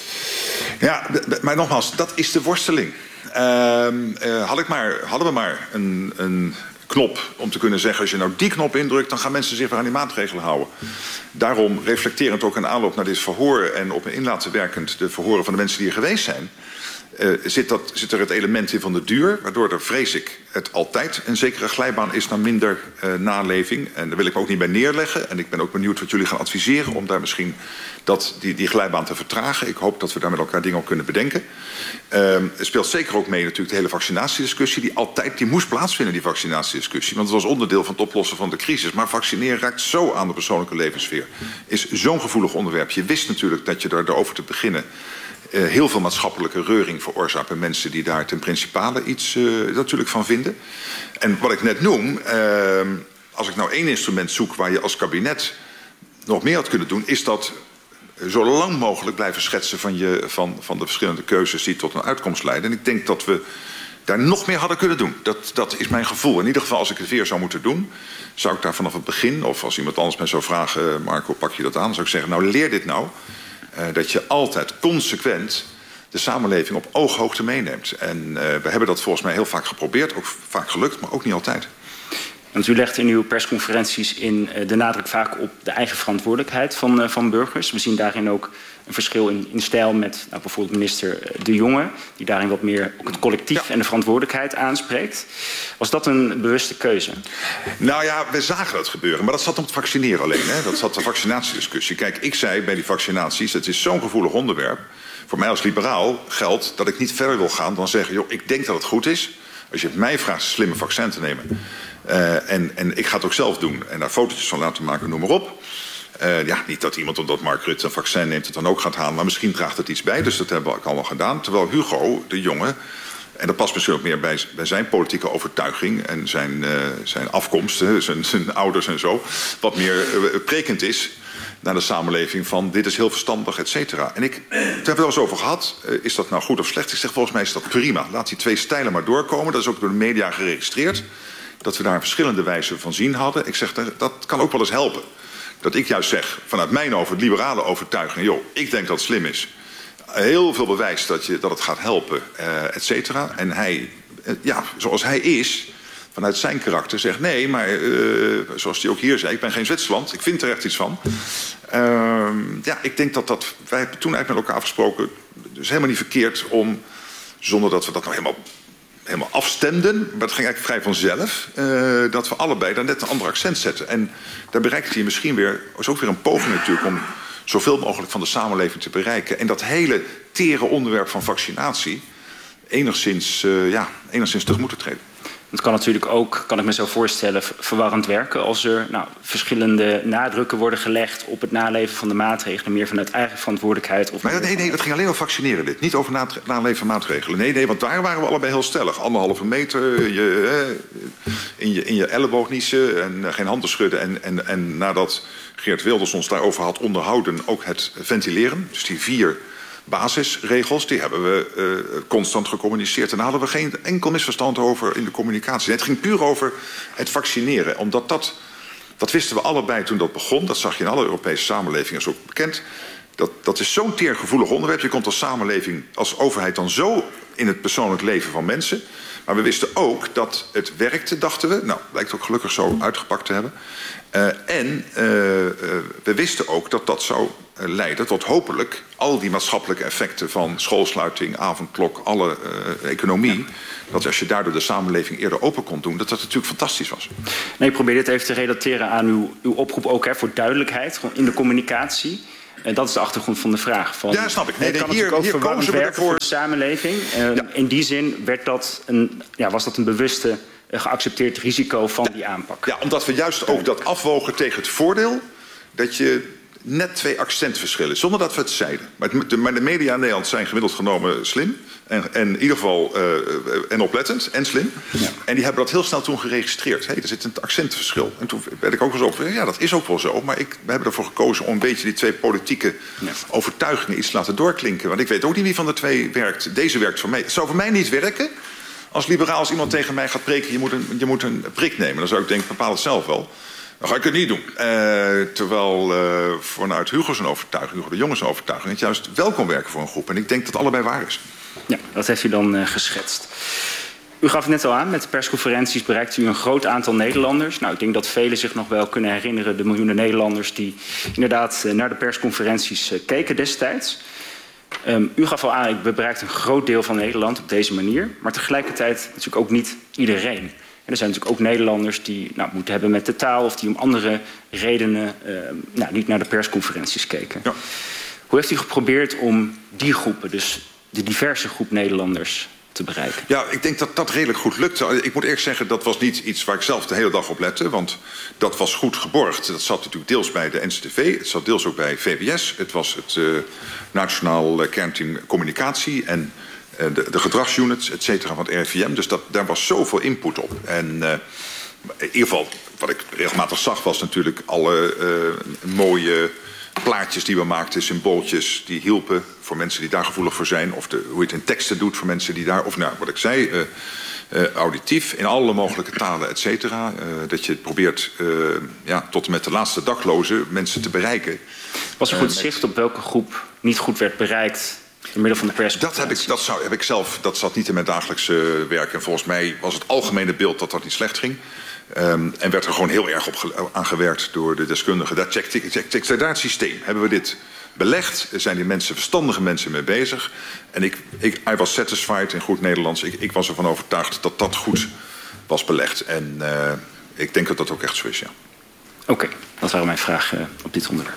Ja, maar nogmaals, dat is de worsteling. Uh, uh, had ik maar, hadden we maar een... een knop om te kunnen zeggen, als je nou die knop indrukt, dan gaan mensen zich weer aan die maatregelen houden. Daarom, reflecterend ook een aanloop naar dit verhoor en op een in laten werkend de verhoren van de mensen die er geweest zijn, uh, zit, dat, zit er het element in van de duur, waardoor er, vrees ik, het altijd een zekere glijbaan is naar minder uh, naleving. En daar wil ik me ook niet bij neerleggen. En ik ben ook benieuwd wat jullie gaan adviseren om daar misschien dat, die, die glijbaan te vertragen. Ik hoop dat we daar met elkaar dingen op kunnen bedenken. Uh, het speelt zeker ook mee natuurlijk de hele vaccinatiediscussie, die altijd, die moest plaatsvinden, die vaccinatiediscussie. Want het was onderdeel van het oplossen van de crisis. Maar vaccineren raakt zo aan de persoonlijke levenssfeer. Is zo'n gevoelig onderwerp. Je wist natuurlijk dat je daar erover te beginnen Uh, heel veel maatschappelijke reuring veroorzaakt bij mensen die daar ten principale iets uh, natuurlijk van vinden. En wat ik net noem, uh, als ik nou één instrument zoek waar je als kabinet nog meer had kunnen doen, is dat zo lang mogelijk blijven schetsen van, je, van, van de verschillende keuzes die tot een uitkomst leiden. En ik denk dat we daar nog meer hadden kunnen doen. Dat, dat is mijn gevoel. In ieder geval, als ik het weer zou moeten doen, zou ik daar vanaf het begin, of als iemand anders mij zou vragen, Marco, pak je dat aan, zou ik zeggen, nou leer dit nou. Uh, dat je altijd consequent de samenleving op ooghoogte meeneemt. En uh, we hebben dat volgens mij heel vaak geprobeerd. Ook vaak gelukt, maar ook niet altijd. Want u legt in uw persconferenties in uh, de nadruk vaak op de eigen verantwoordelijkheid van, uh, van burgers. We zien daarin ook een verschil in, in stijl met nou, bijvoorbeeld minister De Jonge, die daarin wat meer ook het collectief ja. en de verantwoordelijkheid aanspreekt. Was dat een bewuste keuze? Nou ja, we zagen dat gebeuren. Maar dat zat om het vaccineren alleen. Hè? Dat zat de vaccinatiediscussie. Kijk, ik zei bij die vaccinaties, het is zo'n gevoelig onderwerp. Voor mij als liberaal geldt dat ik niet verder wil gaan dan zeggen, joh, ik denk dat het goed is. Als je het mij vraagt een slimme vaccin te nemen. Uh, en, en ik ga het ook zelf doen. En daar fotootjes van laten maken, noem maar op. Uh, ja, niet dat iemand, omdat Mark Rutte een vaccin neemt, het dan ook gaat halen. Maar misschien draagt het iets bij. Dus dat hebben we ook allemaal gedaan. Terwijl Hugo, de jongen, en dat past misschien ook meer bij, bij zijn politieke overtuiging en zijn, uh, zijn afkomst, zijn, zijn ouders en zo, wat meer uh, prekend is naar de samenleving van dit is heel verstandig, et cetera. En ik, daar hebben we wel eens over gehad. Uh, is dat nou goed of slecht? Ik zeg, volgens mij is dat prima. Laat die twee stijlen maar doorkomen. Dat is ook door de media geregistreerd. Dat we daar verschillende wijzen van zien hadden. Ik zeg, dat kan ook wel eens helpen. Dat ik juist zeg, vanuit mijn over, liberale overtuiging, joh, ik denk dat het slim is. Heel veel bewijs dat, je, dat het gaat helpen, uh, et cetera. En hij, uh, ja, zoals hij is, vanuit zijn karakter, zegt nee, maar uh, zoals hij ook hier zei, ik ben geen Zwitserland, ik vind er echt iets van. Uh, ja, ik denk dat dat, wij hebben toen eigenlijk met elkaar afgesproken, dus helemaal niet verkeerd om, zonder dat we dat nou helemaal, helemaal afstemden, maar het ging eigenlijk vrij vanzelf, uh, dat we allebei daar net een ander accent zetten. En daar bereikte hij misschien weer, is ook weer een poging natuurlijk om zoveel mogelijk van de samenleving te bereiken. En dat hele tere onderwerp van vaccinatie enigszins, uh, ja, enigszins tegemoet te treden. Het kan natuurlijk ook, kan ik me zo voorstellen, verwarrend werken als er nou, verschillende nadrukken worden gelegd op het naleven van de maatregelen, meer vanuit eigen verantwoordelijkheid. Of maar nee, nee, dat ging alleen over vaccineren dit, niet over naleven van maatregelen. Nee, nee, want daar waren we allebei heel stellig. Anderhalve meter, je, eh, in, je, in je elleboog niezen en uh, geen handen schudden. En, en, en nadat Geert Wilders ons daarover had onderhouden, ook het ventileren. Dus die vier basisregels, die hebben we uh, constant gecommuniceerd. En daar hadden we geen enkel misverstand over in de communicatie. Nee, het ging puur over het vaccineren. Omdat dat, dat wisten we allebei toen dat begon. Dat zag je in alle Europese samenlevingen, is ook bekend. Dat, dat is zo'n teergevoelig onderwerp. Je komt als samenleving, als overheid dan zo in het persoonlijk leven van mensen. Maar we wisten ook dat het werkte, dachten we. Nou, blijkt ook gelukkig zo uitgepakt te hebben. Uh, en uh, uh, we wisten ook dat dat zou uh, leiden tot hopelijk al die maatschappelijke effecten van schoolsluiting, avondklok, alle uh, economie. Ja. Dat als je daardoor de samenleving eerder open kon doen, dat dat natuurlijk fantastisch was. Nee, ik probeer dit even te relateren aan uw, uw oproep ook hè, voor duidelijkheid in de communicatie. En dat is de achtergrond van de vraag. Van, ja, snap ik. Nee, nee, kan hier, ook hier verwarrend werken voor de samenleving. Uh, ja. In die zin werd dat een, ja, was dat een bewuste, uh, geaccepteerd risico van die aanpak. Ja, omdat we juist ook dat afwogen tegen het voordeel dat je net twee accentverschillen, zonder dat we het zeiden. Maar de, maar de media in Nederland zijn gemiddeld genomen slim. En, en in ieder geval uh, en oplettend en slim. Ja. En die hebben dat heel snel toen geregistreerd. Hey, er zit een accentverschil. En toen werd ik ook wel zo, ja, dat is ook wel zo. Maar ik, we hebben ervoor gekozen om een beetje die twee politieke ja. overtuigingen iets te laten doorklinken. Want ik weet ook niet wie van de twee werkt. Deze werkt voor mij. Het zou voor mij niet werken als liberaal als iemand tegen mij gaat preken. Je moet een, je moet een prik nemen. Dan zou ik denken, bepaal het zelf wel. Dan ga ik het niet doen. Uh, terwijl uh, vanuit Hugo zijn overtuiging, Hugo de Jonge zijn overtuiging, het juist wel kon werken voor een groep. En ik denk dat allebei waar is. Ja, dat heeft u dan uh, geschetst. U gaf het net al aan, met de persconferenties bereikt u een groot aantal Nederlanders. Nou, ik denk dat velen zich nog wel kunnen herinneren, de miljoenen Nederlanders die inderdaad uh, naar de persconferenties uh, keken destijds. Um, u gaf al aan, ik bereikt een groot deel van Nederland op deze manier. Maar tegelijkertijd natuurlijk ook niet iedereen. En er zijn natuurlijk ook Nederlanders die nou, moeten hebben met de taal of die om andere redenen uh, nou, niet naar de persconferenties keken. Ja. Hoe heeft u geprobeerd om die groepen, dus de diverse groep Nederlanders, te bereiken? Ja, ik denk dat dat redelijk goed lukte. Ik moet eerst zeggen, dat was niet iets waar ik zelf de hele dag op lette, want dat was goed geborgd. Dat zat natuurlijk deels bij de N C T V, het zat deels ook bij V W S. Het was het uh, Nationaal Kernteam Communicatie en De, de gedragsunits, et cetera, van het R I V M. Dus dat, daar was zoveel input op. En uh, in ieder geval, wat ik regelmatig zag, was natuurlijk alle uh, mooie plaatjes die we maakten, symbooltjes die hielpen voor mensen die daar gevoelig voor zijn. Of de, hoe je het in teksten doet voor mensen die daar, of nou, wat ik zei, uh, uh, auditief, in alle mogelijke talen, et cetera. Uh, dat je probeert uh, ja, tot en met de laatste daklozen mensen te bereiken. Was er goed zicht op welke groep niet goed werd bereikt door middel van de pers? Dat heb ik, dat zou, heb ik zelf, dat zat niet in mijn dagelijkse werk. En volgens mij was het algemene beeld dat dat niet slecht ging. Um, en werd er gewoon heel erg op aan gewerkt door de deskundigen. Daar check, check, check, check, daar het systeem. Hebben we dit belegd? Er zijn die mensen, verstandige mensen mee bezig. En ik, ik I was satisfied in goed Nederlands. Ik, ik was ervan overtuigd dat dat goed was belegd. En uh, ik denk dat dat ook echt zo is, ja. Oké, okay, dat waren mijn vragen uh, op dit onderwerp.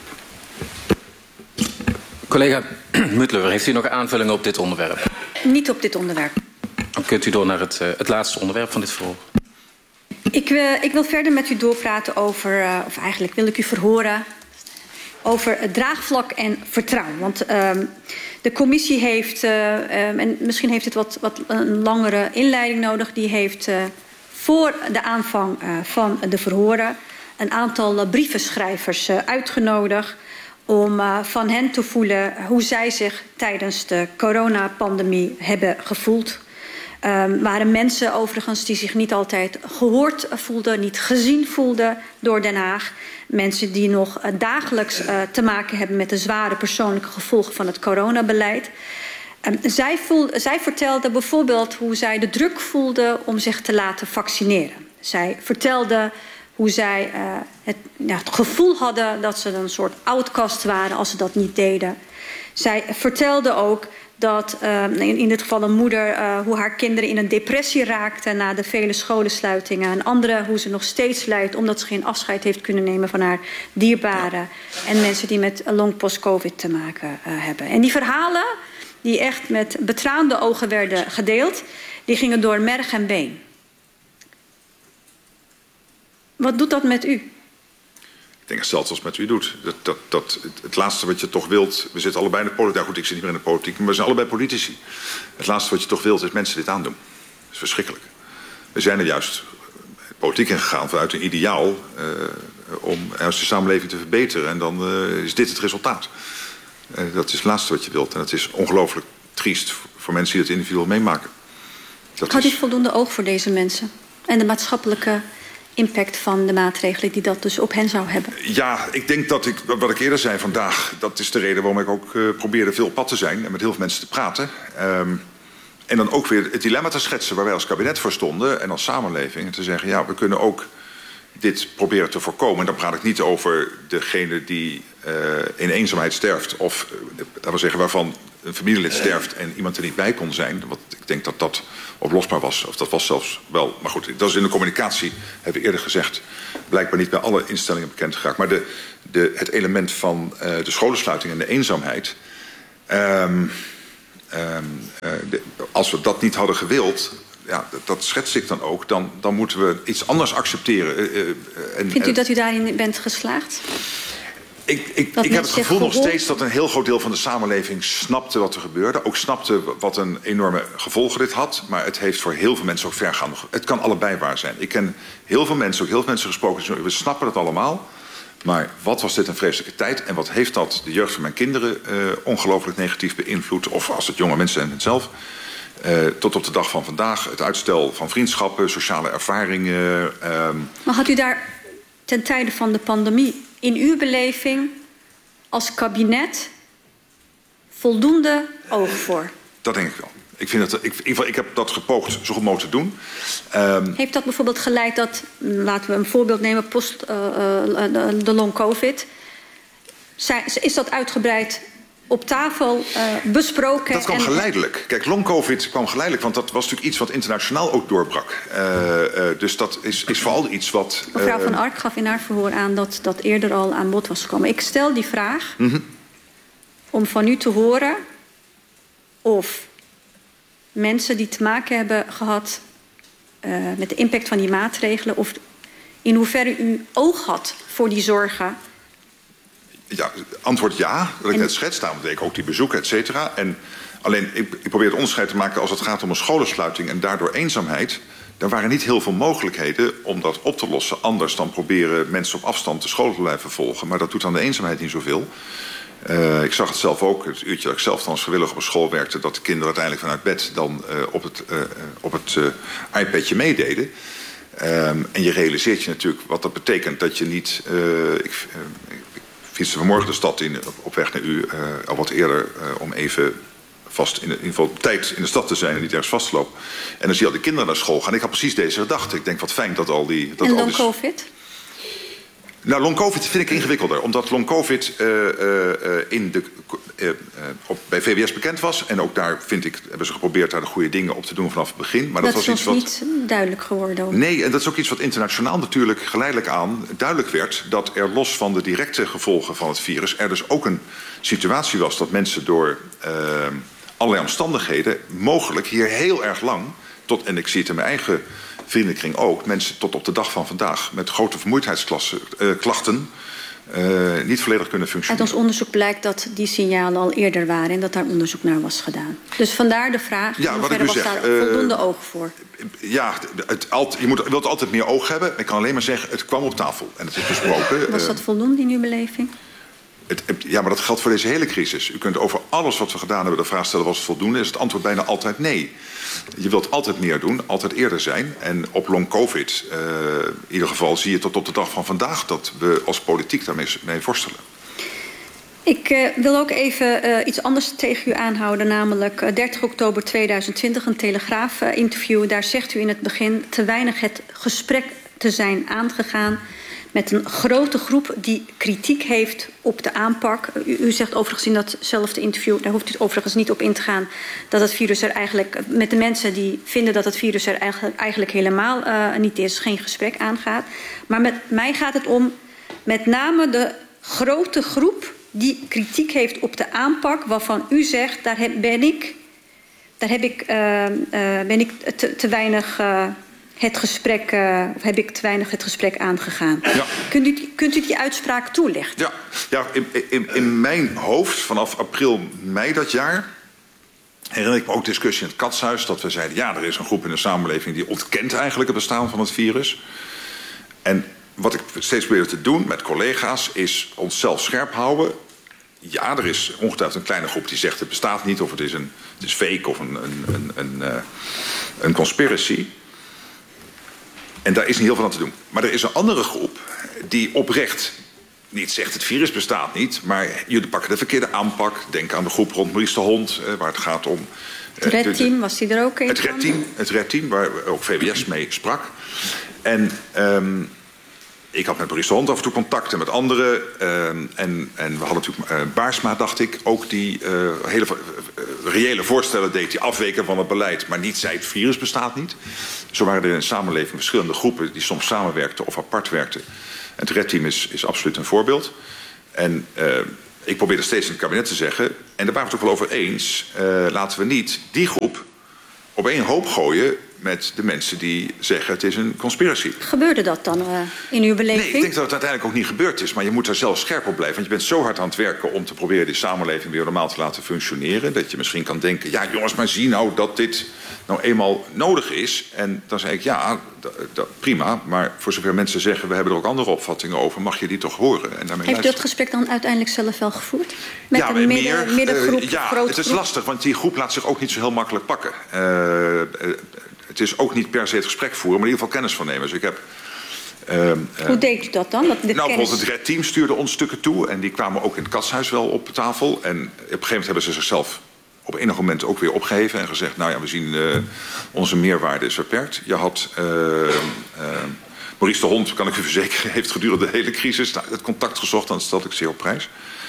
Collega Mutleur, heeft u nog aanvullingen op dit onderwerp? Niet op dit onderwerp. Dan kunt u door naar het, uh, het laatste onderwerp van dit verhoor. Ik, uh, ik wil verder met u doorpraten over, uh, of eigenlijk wil ik u verhoren over het draagvlak en vertrouwen. Want uh, de commissie heeft, uh, uh, en misschien heeft het wat, wat een langere inleiding nodig, die heeft uh, voor de aanvang uh, van de verhoren een aantal uh, brievenschrijvers uh, uitgenodigd om uh, van hen te voelen hoe zij zich tijdens de coronapandemie hebben gevoeld. Um, waren mensen overigens die zich niet altijd gehoord voelden, niet gezien voelden door Den Haag. Mensen die nog uh, dagelijks uh, te maken hebben met de zware persoonlijke gevolgen van het coronabeleid. Um, zij, voel, zij vertelden bijvoorbeeld hoe zij de druk voelden om zich te laten vaccineren. Zij vertelden hoe zij uh, het, ja, het gevoel hadden dat ze een soort outcast waren als ze dat niet deden. Zij vertelden ook dat uh, in, in dit geval een moeder, uh, hoe haar kinderen in een depressie raakten na de vele scholensluitingen. En andere hoe ze nog steeds lijdt omdat ze geen afscheid heeft kunnen nemen van haar dierbaren. En mensen die met long post-covid te maken uh, hebben. En die verhalen, die echt met betraande ogen werden gedeeld, die gingen door merg en been. Wat doet dat met u? Ik denk hetzelfde als met u doet. Dat, dat, dat, het, het laatste wat je toch wilt. We zitten allebei in de politiek. Ja, goed, ik zit niet meer in de politiek, maar we zijn allebei politici. Het laatste wat je toch wilt is mensen dit aandoen. Dat is verschrikkelijk. We zijn er juist politiek in gegaan vanuit een ideaal uh, om juist de samenleving te verbeteren. En dan uh, is dit het resultaat. Uh, dat is het laatste wat je wilt. En het is ongelooflijk triest voor mensen die dat individueel meemaken. Dat Had u is... voldoende oog voor deze mensen? En de maatschappelijke impact van de maatregelen die dat dus op hen zou hebben? Ja, ik denk dat ik, wat ik eerder zei vandaag, dat is de reden waarom ik ook uh, probeerde veel op pad te zijn en met heel veel mensen te praten. Um, en dan ook weer het dilemma te schetsen waar wij als kabinet voor stonden en als samenleving. En te zeggen, ja, we kunnen ook dit proberen te voorkomen. En dan praat ik niet over degene die uh, in eenzaamheid sterft. Of, uh, laten we zeggen, waarvan een familielid sterft en iemand er niet bij kon zijn. Want ik denk dat dat oplosbaar was. Of dat was zelfs wel. Maar goed, dat is in de communicatie, hebben we eerder gezegd, blijkbaar niet bij alle instellingen bekend geraakt. Maar de, de, het element van uh, de scholensluiting en de eenzaamheid. Um, um, uh, de, als we dat niet hadden gewild, ja, dat, dat schets ik dan ook, dan, dan moeten we iets anders accepteren. Uh, uh, en, Vindt u en, dat u daarin bent geslaagd? Ik, ik, ik heb het gevoel nog steeds dat een heel groot deel van de samenleving snapte wat er gebeurde. Ook snapte wat een enorme gevolgen dit had. Maar het heeft voor heel veel mensen ook vergaande. Het kan allebei waar zijn. Ik ken heel veel mensen, ook heel veel mensen gesproken. We snappen het allemaal. Maar wat was dit een vreselijke tijd? En wat heeft dat de jeugd van mijn kinderen uh, ongelooflijk negatief beïnvloed? Of als het jonge mensen zijn het zelf. Uh, tot op de dag van vandaag. Het uitstel van vriendschappen, sociale ervaringen. Uh, maar had u daar ten tijde van de pandemie in uw beleving als kabinet voldoende oog voor? Dat denk ik wel. Ik, vind dat, ik, ik, ik heb dat gepoogd zo goed mogelijk te doen. Um, Heeft dat bijvoorbeeld geleid dat, laten we een voorbeeld nemen, post uh, uh, de long covid. Zij, is dat uitgebreid op tafel uh, besproken? Dat kwam en geleidelijk. Kijk, long covid kwam geleidelijk, want dat was natuurlijk iets wat internationaal ook doorbrak. Uh, uh, dus dat is, is vooral iets wat... Uh, Mevrouw Van Ark gaf in haar verhoor aan dat dat eerder al aan bod was gekomen. Ik stel die vraag mm-hmm. om van u te horen of mensen die te maken hebben gehad uh, met de impact van die maatregelen, of in hoeverre u oog had voor die zorgen. Ja, antwoord ja, dat ik en... net schets. Daarom deed ik ook die bezoeken, et cetera. En alleen, ik, ik probeer het onderscheid te maken als het gaat om een scholensluiting en daardoor eenzaamheid. Er waren niet heel veel mogelijkheden om dat op te lossen. Anders dan proberen mensen op afstand de school te blijven volgen. Maar dat doet aan de eenzaamheid niet zoveel. Uh, ik zag het zelf ook, het uurtje dat ik zelf dan als vrijwilliger op een school werkte, dat de kinderen uiteindelijk vanuit bed dan uh, op het, uh, op het uh, iPadje meededen. Um, en je realiseert je natuurlijk wat dat betekent dat je niet... Uh, ik, uh, ik fietste vanmorgen de stad in, op, op weg naar u uh, al wat eerder uh, om even vast in, de, in ieder geval tijd in de stad te zijn en niet ergens vast te lopen. En dan zie je al die kinderen naar school gaan. Ik had precies deze gedachte. Ik denk wat fijn dat al die... Dat en al dan dus... COVID? Nou, long covid vind ik ingewikkelder. Omdat long covid uh, uh, in de, uh, uh, op, bij V W S bekend was. En ook daar, vind ik, hebben ze geprobeerd daar de goede dingen op te doen vanaf het begin. Maar dat, dat was is iets wat niet duidelijk geworden. Ook. Nee, en dat is ook iets wat internationaal natuurlijk geleidelijk aan duidelijk werd. Dat er los van de directe gevolgen van het virus er dus ook een situatie was dat mensen door uh, allerlei omstandigheden mogelijk hier heel erg lang, tot, en ik zie het in mijn eigen vriendenkring ook, mensen tot op de dag van vandaag met grote vermoeidheidsklachten uh, niet volledig kunnen functioneren. Uit ons onderzoek blijkt dat die signalen al eerder waren en dat daar onderzoek naar was gedaan. Dus vandaar de vraag, ja, wat was zeg, daar uh, voldoende oog voor? Ja, het, het, je, moet, je wilt altijd meer oog hebben. Ik kan alleen maar zeggen, het kwam op tafel en het is besproken. Was dat voldoende in uw beleving? Het, ja, maar dat geldt voor deze hele crisis. U kunt over alles wat we gedaan hebben de vraag stellen, was het voldoende? Is het antwoord bijna altijd nee. Je wilt altijd meer doen, altijd eerder zijn. En op long covid, uh, in ieder geval zie je tot op de dag van vandaag dat we als politiek daarmee mee worstelen. Ik uh, wil ook even uh, iets anders tegen u aanhouden, namelijk uh, dertig oktober tweeduizend twintig, een Telegraaf-interview. Uh, Daar zegt u in het begin te weinig het gesprek te zijn aangegaan met een grote groep die kritiek heeft op de aanpak. U, u zegt overigens in datzelfde interview, daar hoeft u overigens niet op in te gaan, dat het virus er eigenlijk, met de mensen die vinden dat het virus er eigenlijk, eigenlijk helemaal uh, niet is, geen gesprek aangaat. Maar met mij gaat het om met name de grote groep die kritiek heeft op de aanpak, waarvan u zegt, daar heb, ben ik, daar heb ik, uh, uh, ben ik te, te weinig uh, het gesprek, uh, of heb ik te weinig het gesprek aangegaan. Ja. Kunt u, kunt u die uitspraak toelichten? Ja, ja in, in, in mijn hoofd, vanaf april, mei dat jaar, herinner ik me ook discussie in het Katshuis, dat we zeiden, ja, er is een groep in de samenleving die ontkent eigenlijk het bestaan van het virus. En wat ik steeds probeer te doen met collega's is onszelf scherp houden. Ja, er is ongetwijfeld een kleine groep die zegt het bestaat niet, of het is, een, het is fake of een, een, een, een, uh, een conspiracy. En daar is niet heel veel aan te doen. Maar er is een andere groep die oprecht niet zegt het virus bestaat niet, maar jullie pakken de verkeerde aanpak. Denk aan de groep rond Maurice de Hond, uh, waar het gaat om... Het redteam, was die er ook in? Het redteam, het redteam, waar ook V W S mee sprak. En um, ik had met Maurice de Hond af en toe contact en met anderen. Um, en, en we hadden natuurlijk uh, Baarsma, dacht ik, ook die uh, hele uh, reële voorstellen deed, die afweken van het beleid, maar niet zei het virus bestaat niet. Zo waren er in de samenleving verschillende groepen die soms samenwerkten of apart werkten. En het redteam is, is absoluut een voorbeeld. En uh, ik probeerde steeds in het kabinet te zeggen, en daar waren we het ook wel over eens, uh, laten we niet die groep op één hoop gooien met de mensen die zeggen het is een conspiracy. Gebeurde dat dan uh, in uw beleving? Nee, ik denk dat het uiteindelijk ook niet gebeurd is. Maar je moet daar zelf scherp op blijven. Want je bent zo hard aan het werken om te proberen die samenleving weer normaal te laten functioneren. Dat je misschien kan denken, ja jongens, maar zie nou dat dit nou eenmaal nodig is. En dan zei ik, ja, prima. Maar voor zover mensen zeggen, we hebben er ook andere opvattingen over, mag je die toch horen? En daarmee Heeft u dat luisteren. gesprek dan uiteindelijk zelf wel gevoerd? Met ja, een midden, meer, middengroep, uh, ja, grote het is groep? lastig, want die groep laat zich ook niet zo heel makkelijk pakken. Uh, uh, Het is ook niet per se het gesprek voeren, maar in ieder geval kennis van nemen. Dus ik heb, uh, uh, Hoe deed u dat dan? Dat de nou, kennis... bijvoorbeeld het redteam stuurde ons stukken toe. En die kwamen ook in het katshuis wel op tafel. En op een gegeven moment hebben ze zichzelf op enig moment ook weer opgeheven. En gezegd, nou ja, we zien uh, onze meerwaarde is beperkt. Je had... Uh, uh, Maurice de Hond, kan ik u verzekeren, heeft gedurende de hele crisis het contact gezocht. En dat stelde ik zeer op prijs.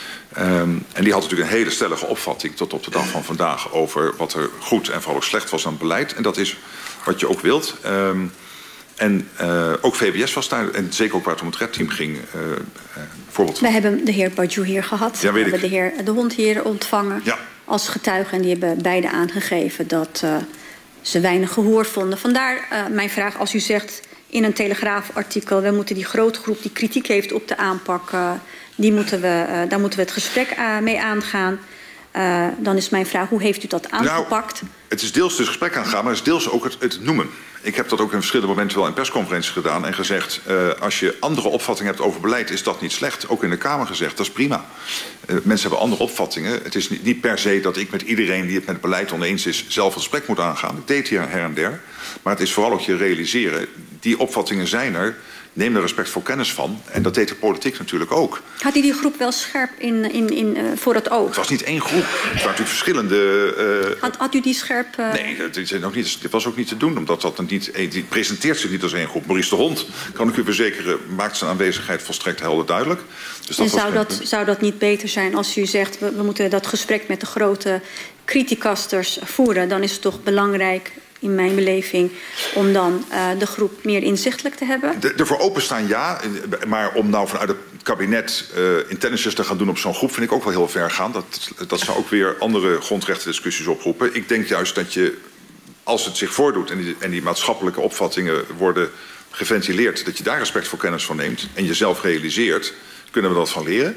Um, en die had natuurlijk een hele stellige opvatting tot op de dag van vandaag over wat er goed en vooral ook slecht was aan het beleid. En dat is wat je ook wilt. Um, en uh, ook V W S was daar, en zeker ook waar het om het redteam ging, uh, uh, voorbeeld van. We hebben de heer Badiou hier gehad. Ja, we hebben ik. de heer De Hond hier ontvangen ja. als getuige. En die hebben beide aangegeven dat uh, ze weinig gehoor vonden. Vandaar uh, mijn vraag, als u zegt in een Telegraafartikel, we moeten die grote groep die kritiek heeft op de aanpak, uh, die moeten we, uh, daar moeten we het gesprek uh, mee aangaan. Uh, dan is mijn vraag, hoe heeft u dat aangepakt? Nou, het is deels het gesprek aangaan, maar het is deels ook het, het noemen. Ik heb dat ook in verschillende momenten wel in persconferenties gedaan en gezegd, uh, als je andere opvattingen hebt over beleid, is dat niet slecht. Ook in de Kamer gezegd, dat is prima. Uh, mensen hebben andere opvattingen. Het is niet, niet per se dat ik met iedereen die het met het beleid oneens is, zelf het gesprek moet aangaan. Ik deed hier her en der. Maar het is vooral ook je realiseren, die opvattingen zijn er. Neem er respectvol kennis van. En dat deed de politiek natuurlijk ook. Had u die groep wel scherp in, in, in, uh, voor het oog? Het was niet één groep. Het waren natuurlijk verschillende... Uh, had, had u die scherp... Uh... Nee, dat is ook niet, dit was ook niet te doen. Omdat dat niet... Die presenteert zich niet als één groep. Maurice de Hond, kan ik u verzekeren, maakt zijn aanwezigheid volstrekt helder duidelijk. Dus dat en was zou, dat, zou dat niet beter zijn als u zegt, we, we moeten dat gesprek met de grote criticasters voeren? Dan is het toch belangrijk, in mijn beleving, om dan uh, de groep meer inzichtelijk te hebben? De, ervoor openstaan, ja. Maar om nou vanuit het kabinet uh, intelligence te gaan doen op zo'n groep, vind ik ook wel heel ver gaan. Dat, dat zou ook weer andere grondrechtendiscussies oproepen. Ik denk juist dat je, als het zich voordoet en die, en die maatschappelijke opvattingen worden geventileerd, dat je daar respect voor kennis van neemt en jezelf realiseert, kunnen we dat van leren.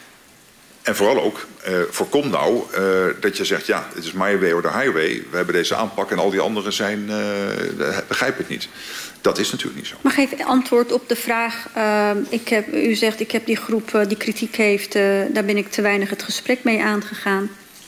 En vooral ook, uh, voorkom nou uh, dat je zegt, ja, het is my way or the highway. We hebben deze aanpak en al die anderen zijn, uh, begrijp ik niet. Dat is natuurlijk niet zo. Maar geef antwoord op de vraag, uh, ik heb, u zegt, ik heb die groep uh, die kritiek heeft, uh, daar ben ik te weinig het gesprek mee aangegaan.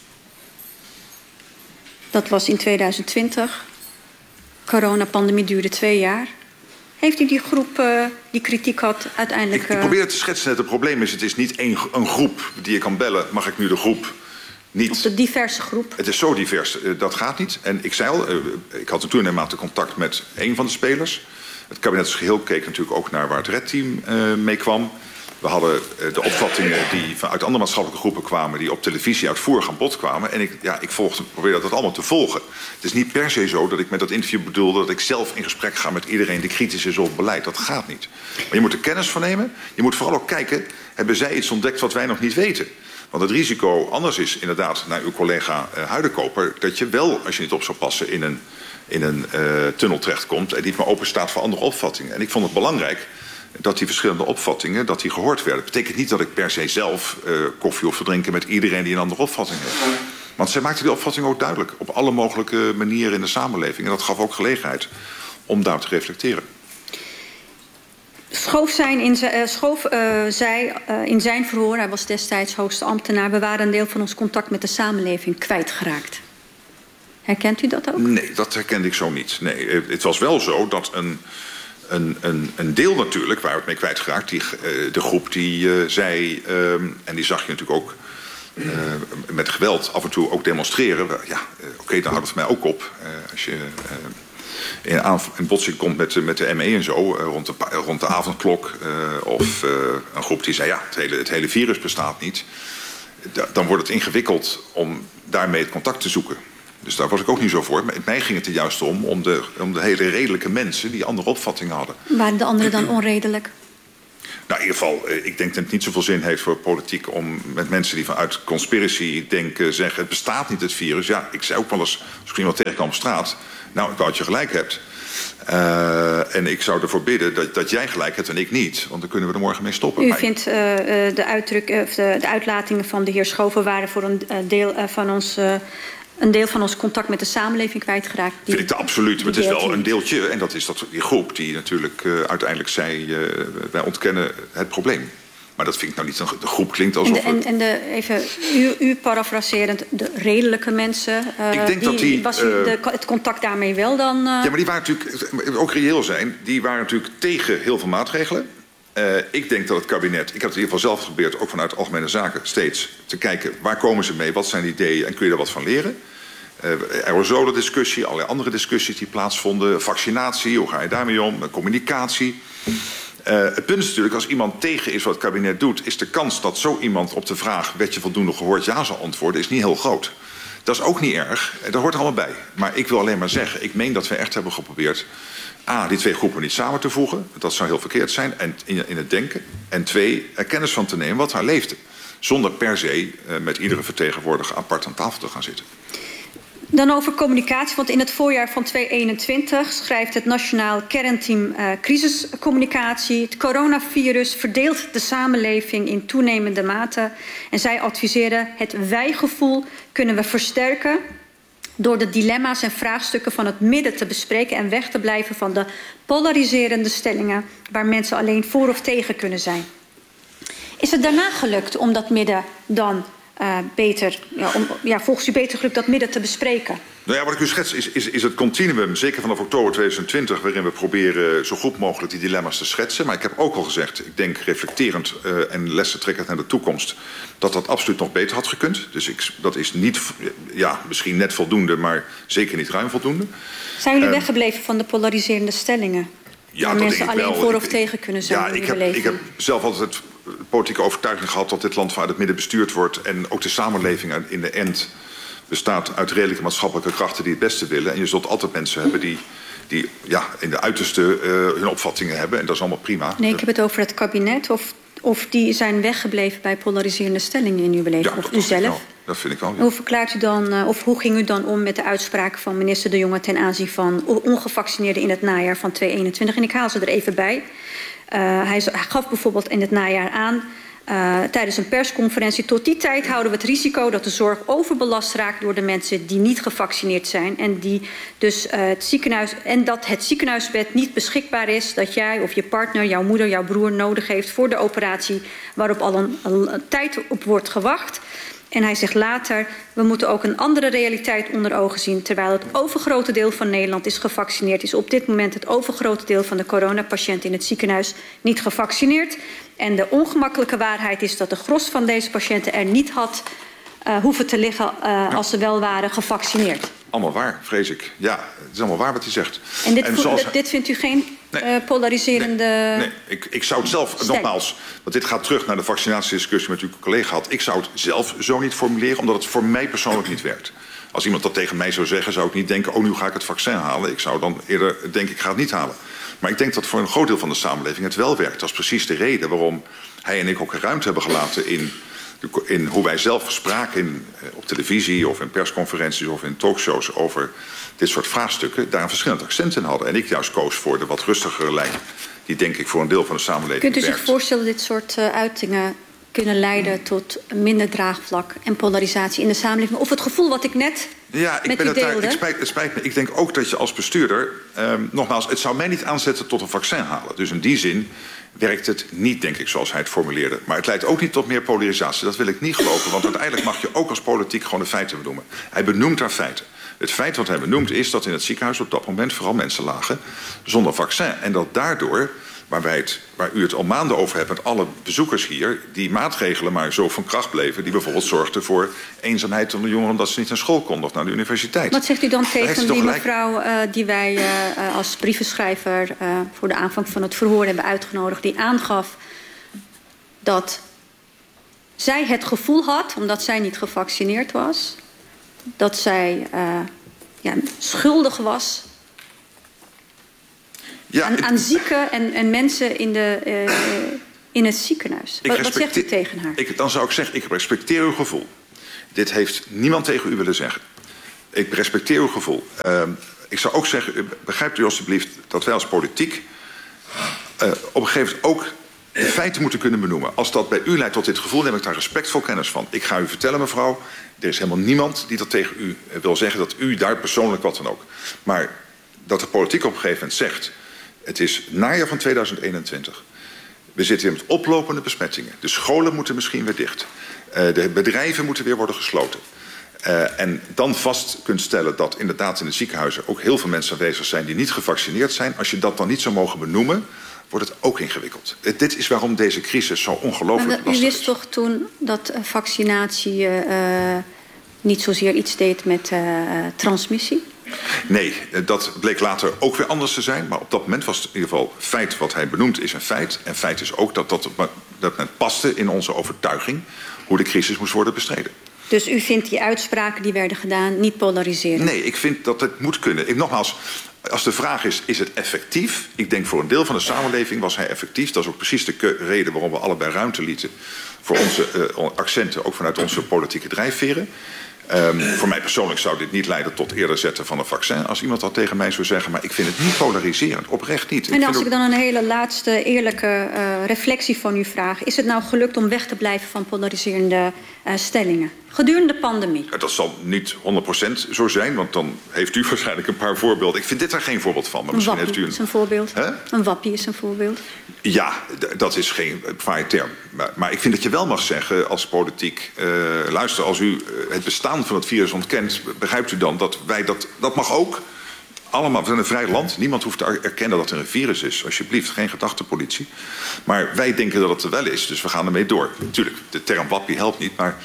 Dat was in tweeduizend twintig. Coronapandemie duurde twee jaar. Heeft u die groep uh, die kritiek had uiteindelijk... Uh... Ik, ik probeer het te schetsen. Het probleem is, het is niet één, een groep die je kan bellen. Mag ik nu de groep niet... Of de diverse groep. Het is zo divers. Uh, dat gaat niet. En ik zei al, uh, ik had toen een mate contact met één van de spelers. Het kabinet als geheel keek natuurlijk ook naar waar het redteam uh, mee kwam. We hadden uh, de opvattingen die vanuit andere maatschappelijke groepen kwamen, die op televisie uitvoerig aan bod kwamen. En ik, ja, ik volgde, probeerde dat allemaal te volgen. Het is niet per se zo dat ik met dat interview bedoelde dat ik zelf in gesprek ga met iedereen die kritisch is op het beleid. Dat gaat niet. Maar je moet er kennis van nemen. Je moet vooral ook kijken, hebben zij iets ontdekt wat wij nog niet weten? Want het risico anders is inderdaad, naar uw collega uh, Huidenkoper, dat je wel, als je niet op zou passen, in een, in een uh, tunnel terechtkomt en niet meer open staat voor andere opvattingen. En ik vond het belangrijk dat die verschillende opvattingen dat die gehoord werden. Dat betekent niet dat ik per se zelf uh, koffie hoef te drinken met iedereen die een andere opvatting heeft. Want zij maakte die opvatting ook duidelijk. Op alle mogelijke manieren in de samenleving. En dat gaf ook gelegenheid om daar te reflecteren. Schoof, zijn in, uh, schoof uh, zij uh, in zijn verhoor, hij was destijds hoogste ambtenaar, we waren een deel van ons contact met de samenleving kwijtgeraakt. Herkent u dat ook? Nee, dat herkende ik zo niet. Nee, het was wel zo dat een... een, een, een deel natuurlijk, waar we het mee kwijtgeraakt. Die, uh, de groep die uh, zei, uh, en die zag je natuurlijk ook uh, met geweld af en toe ook demonstreren. Ja, uh, oké, okay, dan houdt het mij ook op. Uh, als je uh, in, aan, in botsing komt met, met de M E en zo, uh, rond, de, rond de avondklok. Uh, of uh, een groep die zei, ja, het hele, het hele virus bestaat niet. Da, dan wordt het ingewikkeld om daarmee het contact te zoeken. Dus daar was ik ook niet zo voor. Maar mij ging het er juist om, om de, om de hele redelijke mensen die andere opvattingen hadden. Waren de anderen dan onredelijk? Nou, in ieder geval, ik denk dat het niet zoveel zin heeft voor politiek om met mensen die vanuit conspiracy denken zeggen, het bestaat niet, het virus. Ja, ik zei ook wel eens, als ik iemand tegenkwam op straat, nou, ik wou dat je gelijk hebt. Uh, en ik zou ervoor bidden dat, dat jij gelijk hebt en ik niet. Want dan kunnen we er morgen mee stoppen. U maar vindt uh, de, uitdruk, uh, de, de uitlatingen van de heer Schoven waren voor een uh, deel uh, van ons... Uh, een deel van ons contact met de samenleving kwijtgeraakt. Die, vind ik dat absoluut. Maar het is wel een deeltje. En dat is dat, die groep die natuurlijk uh, uiteindelijk zei, uh, wij ontkennen het probleem. Maar dat vind ik nou niet. De groep klinkt alsof... En, de, en, en de, even, u, u parafraserend, de redelijke mensen... Uh, ik denk die, dat die... Was u uh, de, het contact daarmee wel dan... Uh... Ja, maar die waren natuurlijk, ook reëel zijn, die waren natuurlijk tegen heel veel maatregelen. Uh, ik denk dat het kabinet, ik heb het in ieder geval zelf geprobeerd, ook vanuit Algemene Zaken, steeds te kijken waar komen ze mee, wat zijn de ideeën en kun je daar wat van leren. Uh, aerosolendiscussie, allerlei andere discussies die plaatsvonden, vaccinatie, hoe ga je daarmee om, communicatie. Uh, het punt is natuurlijk, als iemand tegen is wat het kabinet doet, is de kans dat zo iemand op de vraag, werd je voldoende gehoord, ja zal antwoorden, is niet heel groot. Dat is ook niet erg, dat hoort er allemaal bij. Maar ik wil alleen maar zeggen, ik meen dat we echt hebben geprobeerd A, die twee groepen niet samen te voegen. Dat zou heel verkeerd zijn en in, in het denken. En twee, er kennis van te nemen wat daar leefde. Zonder per se uh, met iedere vertegenwoordiger apart aan tafel te gaan zitten. Dan over communicatie, want in het voorjaar van tweeduizend eenentwintig schrijft het Nationaal Kernteam uh, Crisiscommunicatie. Het coronavirus verdeelt de samenleving in toenemende mate. En zij adviseren het wij-gevoel kunnen we versterken door de dilemma's en vraagstukken van het midden te bespreken en weg te blijven van de polariserende stellingen waar mensen alleen voor of tegen kunnen zijn. Is het daarna gelukt om dat midden dan uh, beter, ja, om, ja, volgens u beter gelukt dat midden te bespreken? Nou ja, wat ik u schets is, is, is het continuum, zeker vanaf oktober tweeduizend twintig... waarin we proberen zo goed mogelijk die dilemma's te schetsen. Maar ik heb ook al gezegd, ik denk reflecterend uh, en lessen trekkend naar de toekomst, dat dat absoluut nog beter had gekund. Dus ik, dat is niet, ja, misschien net voldoende, maar zeker niet ruim voldoende. Zijn jullie uh, weggebleven van de polariserende stellingen? Ja, waar mensen alleen wel. voor of ik, tegen kunnen zijn ja, in ik uw heb, ik heb zelf altijd het politieke overtuiging gehad dat dit land vanuit het midden bestuurd wordt. En ook de samenleving in de end bestaat uit redelijke maatschappelijke krachten die het beste willen. En je zult altijd mensen hebben die, die ja, in de uiterste uh, hun opvattingen hebben. En dat is allemaal prima. Nee, ik heb het over het kabinet. Of, of die zijn weggebleven bij polariserende stellingen in uw beleving. Ja, of u zelf. Dat vind ik wel. Ja. Hoe verklaart u dan, uh, of hoe ging u dan om met de uitspraken van minister De Jonge ten aanzien van ongevaccineerden in het najaar van tweeduizend eenentwintig? En ik haal ze er even bij. Uh, hij gaf bijvoorbeeld in het najaar aan, Uh, tijdens een persconferentie, tot die tijd houden we het risico dat de zorg overbelast raakt door de mensen die niet gevaccineerd zijn en die dus uh, het ziekenhuis en dat het ziekenhuisbed niet beschikbaar is, dat jij of je partner, jouw moeder, jouw broer nodig heeft voor de operatie waarop al een, een tijd op wordt gewacht. En hij zegt later, we moeten ook een andere realiteit onder ogen zien. Terwijl het overgrote deel van Nederland is gevaccineerd, is op dit moment het overgrote deel van de coronapatiënten in het ziekenhuis niet gevaccineerd. En de ongemakkelijke waarheid is dat de gros van deze patiënten er niet had uh, hoeven te liggen uh, ja. als ze wel waren gevaccineerd. Allemaal waar, vrees ik. Ja, het is allemaal waar wat hij zegt. En dit, en zoals... dit vindt u geen nee, uh, polariserende... Nee, nee. Ik, ik zou het zelf, stelling. nogmaals, want dit gaat terug naar de vaccinatiediscussie met uw collega had. Ik zou het zelf zo niet formuleren, omdat het voor mij persoonlijk niet werkt. Als iemand dat tegen mij zou zeggen, zou ik niet denken, oh, nu ga ik het vaccin halen. Ik zou dan eerder denken, ik ga het niet halen. Maar ik denk dat voor een groot deel van de samenleving het wel werkt. Dat is precies de reden waarom hij en ik ook ruimte hebben gelaten in, in hoe wij zelf spraken in, op televisie of in persconferenties of in talkshows over dit soort vraagstukken, daar een verschillend accent in hadden. En ik juist koos voor de wat rustigere lijn, die denk ik voor een deel van de samenleving werkt. Kunt u zich voorstellen dat dit soort uh, uitingen kunnen leiden tot minder draagvlak en polarisatie in de samenleving? Of het gevoel wat ik net ja, ik met ben u het daar, deelde? ik spijt, het spijt me. Ik denk ook dat je als bestuurder, um, nogmaals, het zou mij niet aanzetten tot een vaccin halen. Dus in die zin werkt het niet, denk ik, zoals hij het formuleerde. Maar het leidt ook niet tot meer polarisatie. Dat wil ik niet geloven, want uiteindelijk mag je ook als politiek gewoon de feiten benoemen. Hij benoemt daar feiten. Het feit wat hij benoemt is dat in het ziekenhuis op dat moment vooral mensen lagen zonder vaccin. En dat daardoor, waar, wij het, waar u het al maanden over hebt met alle bezoekers hier, die maatregelen maar zo van kracht bleven, die bijvoorbeeld zorgden voor eenzaamheid onder jongeren omdat ze niet naar school konden of naar de universiteit. Wat zegt u dan tegen die gelijk... mevrouw uh, die wij uh, als brievenschrijver uh, voor de aanvang van het verhoor hebben uitgenodigd, die aangaf dat zij het gevoel had, omdat zij niet gevaccineerd was, dat zij uh, ja, schuldig was ja, aan, aan zieken en, en mensen in, de, uh, in het ziekenhuis. Wat, wat zegt u tegen haar? Ik, dan zou ik zeggen, ik respecteer uw gevoel. Dit heeft niemand tegen u willen zeggen. Ik respecteer uw gevoel. Uh, ik zou ook zeggen, begrijpt u alstublieft dat wij als politiek uh, op een gegeven moment ook de feiten moeten kunnen benoemen. Als dat bij u leidt tot dit gevoel, neem ik daar respectvol kennis van. Ik ga u vertellen, mevrouw, er is helemaal niemand die dat tegen u wil zeggen, dat u daar persoonlijk wat dan ook. Maar dat de politiek op een gegeven moment zegt, het is najaar van tweeduizend eenentwintig. We zitten hier met oplopende besmettingen. De scholen moeten misschien weer dicht. Uh, de bedrijven moeten weer worden gesloten. Uh, en dan vast kunt stellen dat inderdaad in de ziekenhuizen ook heel veel mensen aanwezig zijn die niet gevaccineerd zijn. Als je dat dan niet zou mogen benoemen, wordt het ook ingewikkeld. Uh, dit is waarom deze crisis zo ongelooflijk lastig is. U wist toch toen dat uh, vaccinatie uh, niet zozeer iets deed met uh, transmissie? Nee, dat bleek later ook weer anders te zijn. Maar op dat moment was het in ieder geval feit wat hij benoemt is een feit. En feit is ook dat dat, dat men paste in onze overtuiging hoe de crisis moest worden bestreden. Dus u vindt die uitspraken die werden gedaan niet polariserend? Nee, ik vind dat het moet kunnen. Ik, nogmaals, als de vraag is, is het effectief? Ik denk voor een deel van de samenleving was hij effectief. Dat is ook precies de reden waarom we allebei ruimte lieten voor onze uh, accenten, ook vanuit onze politieke drijfveren. Um, voor mij persoonlijk zou dit niet leiden tot eerder zetten van een vaccin, als iemand dat tegen mij zou zeggen. Maar ik vind het niet polariserend, oprecht niet. En ik als ik ook... dan een hele laatste eerlijke uh, reflectie van u vraag. Is het nou gelukt om weg te blijven van polariserende uh, stellingen gedurende de pandemie? Ja, dat zal niet honderd procent zo zijn, want dan heeft u waarschijnlijk een paar voorbeelden. Ik vind dit er geen voorbeeld van. Maar een misschien wappie heeft u een... is een voorbeeld. He? Een wappie is een voorbeeld. Ja, dat is geen fraaie term. Maar, maar ik vind dat je wel mag zeggen als politiek, uh, luister, als u uh, het bestaan van het virus ontkent, begrijpt u dan dat wij dat, dat mag ook allemaal, we zijn een vrij land, niemand hoeft te erkennen dat er een virus is, alsjeblieft, geen gedachtepolitie. Maar wij denken dat het er wel is, dus we gaan ermee door. Natuurlijk, de term wappie helpt niet, maar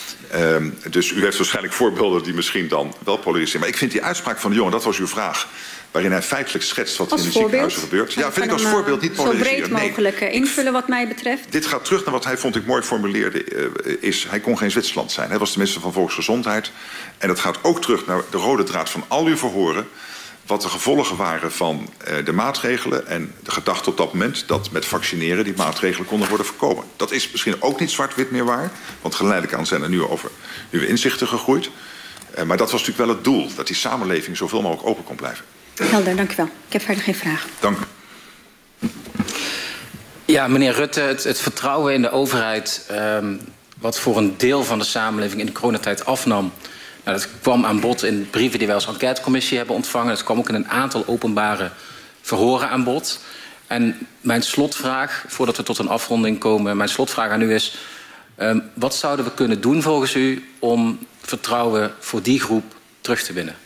um, dus u heeft waarschijnlijk voorbeelden die misschien dan wel polariseren. Maar ik vind die uitspraak van de jongen, dat was uw vraag, waarin hij feitelijk schetst wat er in de ziekenhuizen gebeurt. Ja, vind ik als voorbeeld niet polariserend. Zo breed mogelijk nee. invullen wat mij betreft. Dit gaat terug naar wat hij, vond ik, mooi formuleerde. Uh, is, hij kon geen Zwitserland zijn. Hij was de minister van Volksgezondheid. En dat gaat ook terug naar de rode draad van al uw verhoren. Wat de gevolgen waren van uh, de maatregelen. En de gedachte op dat moment dat met vaccineren die maatregelen konden worden voorkomen. Dat is misschien ook niet zwart-wit meer waar. Want geleidelijk aan zijn er nu over nieuwe inzichten gegroeid. Uh, maar dat was natuurlijk wel het doel. Dat die samenleving zoveel mogelijk open kon blijven. Helder, dank u wel. Ik heb verder geen vragen. Dank u. Ja, meneer Rutte, het, het vertrouwen in de overheid, um, wat voor een deel van de samenleving in de coronatijd afnam, nou, dat kwam aan bod in brieven die wij als enquêtecommissie hebben ontvangen. Dat kwam ook in een aantal openbare verhoren aan bod. En mijn slotvraag, voordat we tot een afronding komen, mijn slotvraag aan u is, um, wat zouden we kunnen doen volgens u om vertrouwen voor die groep terug te winnen?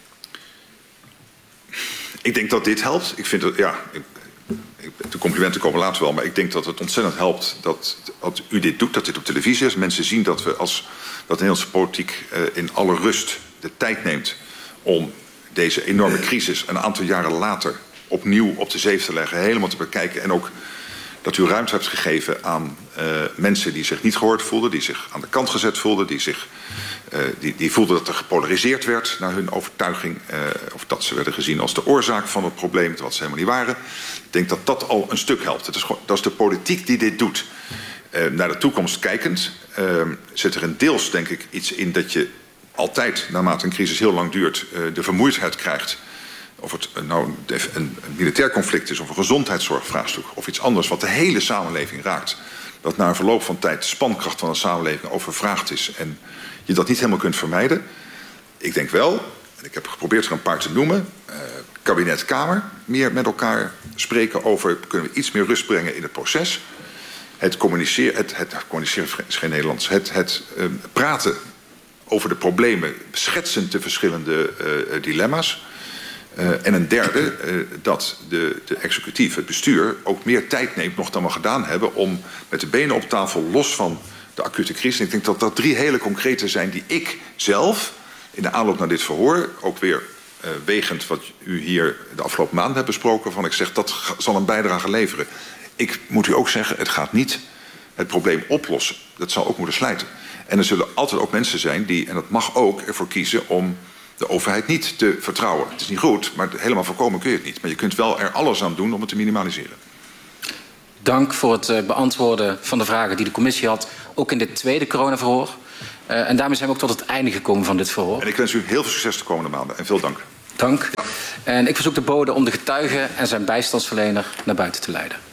Ik denk dat dit helpt. Ik vind het, ja, ik, ik, de complimenten komen later wel, maar ik denk dat het ontzettend helpt dat, dat u dit doet, dat dit op televisie is. Mensen zien dat we als dat de Nederlandse politiek uh, in alle rust de tijd neemt om deze enorme crisis een aantal jaren later opnieuw op de zeef te leggen, helemaal te bekijken. En ook dat u ruimte hebt gegeven aan uh, mensen die zich niet gehoord voelden, die zich aan de kant gezet voelden, die zich Uh, die, die voelden dat er gepolariseerd werd naar hun overtuiging. Uh, of dat ze werden gezien als de oorzaak van het probleem, terwijl ze helemaal niet waren. Ik denk dat dat al een stuk helpt. Het is gewoon, dat is de politiek die dit doet. Uh, naar de toekomst kijkend uh, zit er een deels, denk ik, iets in dat je altijd, naarmate een crisis heel lang duurt, uh, de vermoeidheid krijgt. Of het uh, nou een, een militair conflict is of een gezondheidszorgvraagstuk of iets anders wat de hele samenleving raakt. Dat na een verloop van tijd de spankracht van de samenleving overvraagd is en je dat niet helemaal kunt vermijden. Ik denk wel, en ik heb geprobeerd er een paar te noemen, uh, kabinet, Kamer, meer met elkaar spreken over, kunnen we iets meer rust brengen in het proces. Het communiceren, het, het communiceren is geen Nederlands, het, het uh, praten over de problemen, schetsend de verschillende uh, dilemma's. Uh, en een derde, uh, dat de, de executief, het bestuur, ook meer tijd neemt nog dan we gedaan hebben om met de benen op tafel, los van de acute crisis. En ik denk dat dat drie hele concrete zijn die ik zelf in de aanloop naar dit verhoor, ook weer uh, wegend wat u hier de afgelopen maanden hebt besproken, van ik zeg dat zal een bijdrage leveren. Ik moet u ook zeggen, het gaat niet het probleem oplossen. Dat zal ook moeten slijten. En er zullen altijd ook mensen zijn die, en dat mag ook, ervoor kiezen om de overheid niet te vertrouwen. Het is niet goed, maar helemaal voorkomen kun je het niet. Maar je kunt wel er alles aan doen om het te minimaliseren. Dank voor het beantwoorden van de vragen die de commissie had, ook in dit tweede coronaverhoor. Uh, en daarmee zijn we ook tot het einde gekomen van dit verhoor. En ik wens u heel veel succes de komende maanden en veel dank. Dank. En ik verzoek de bode om de getuige en zijn bijstandsverlener naar buiten te leiden.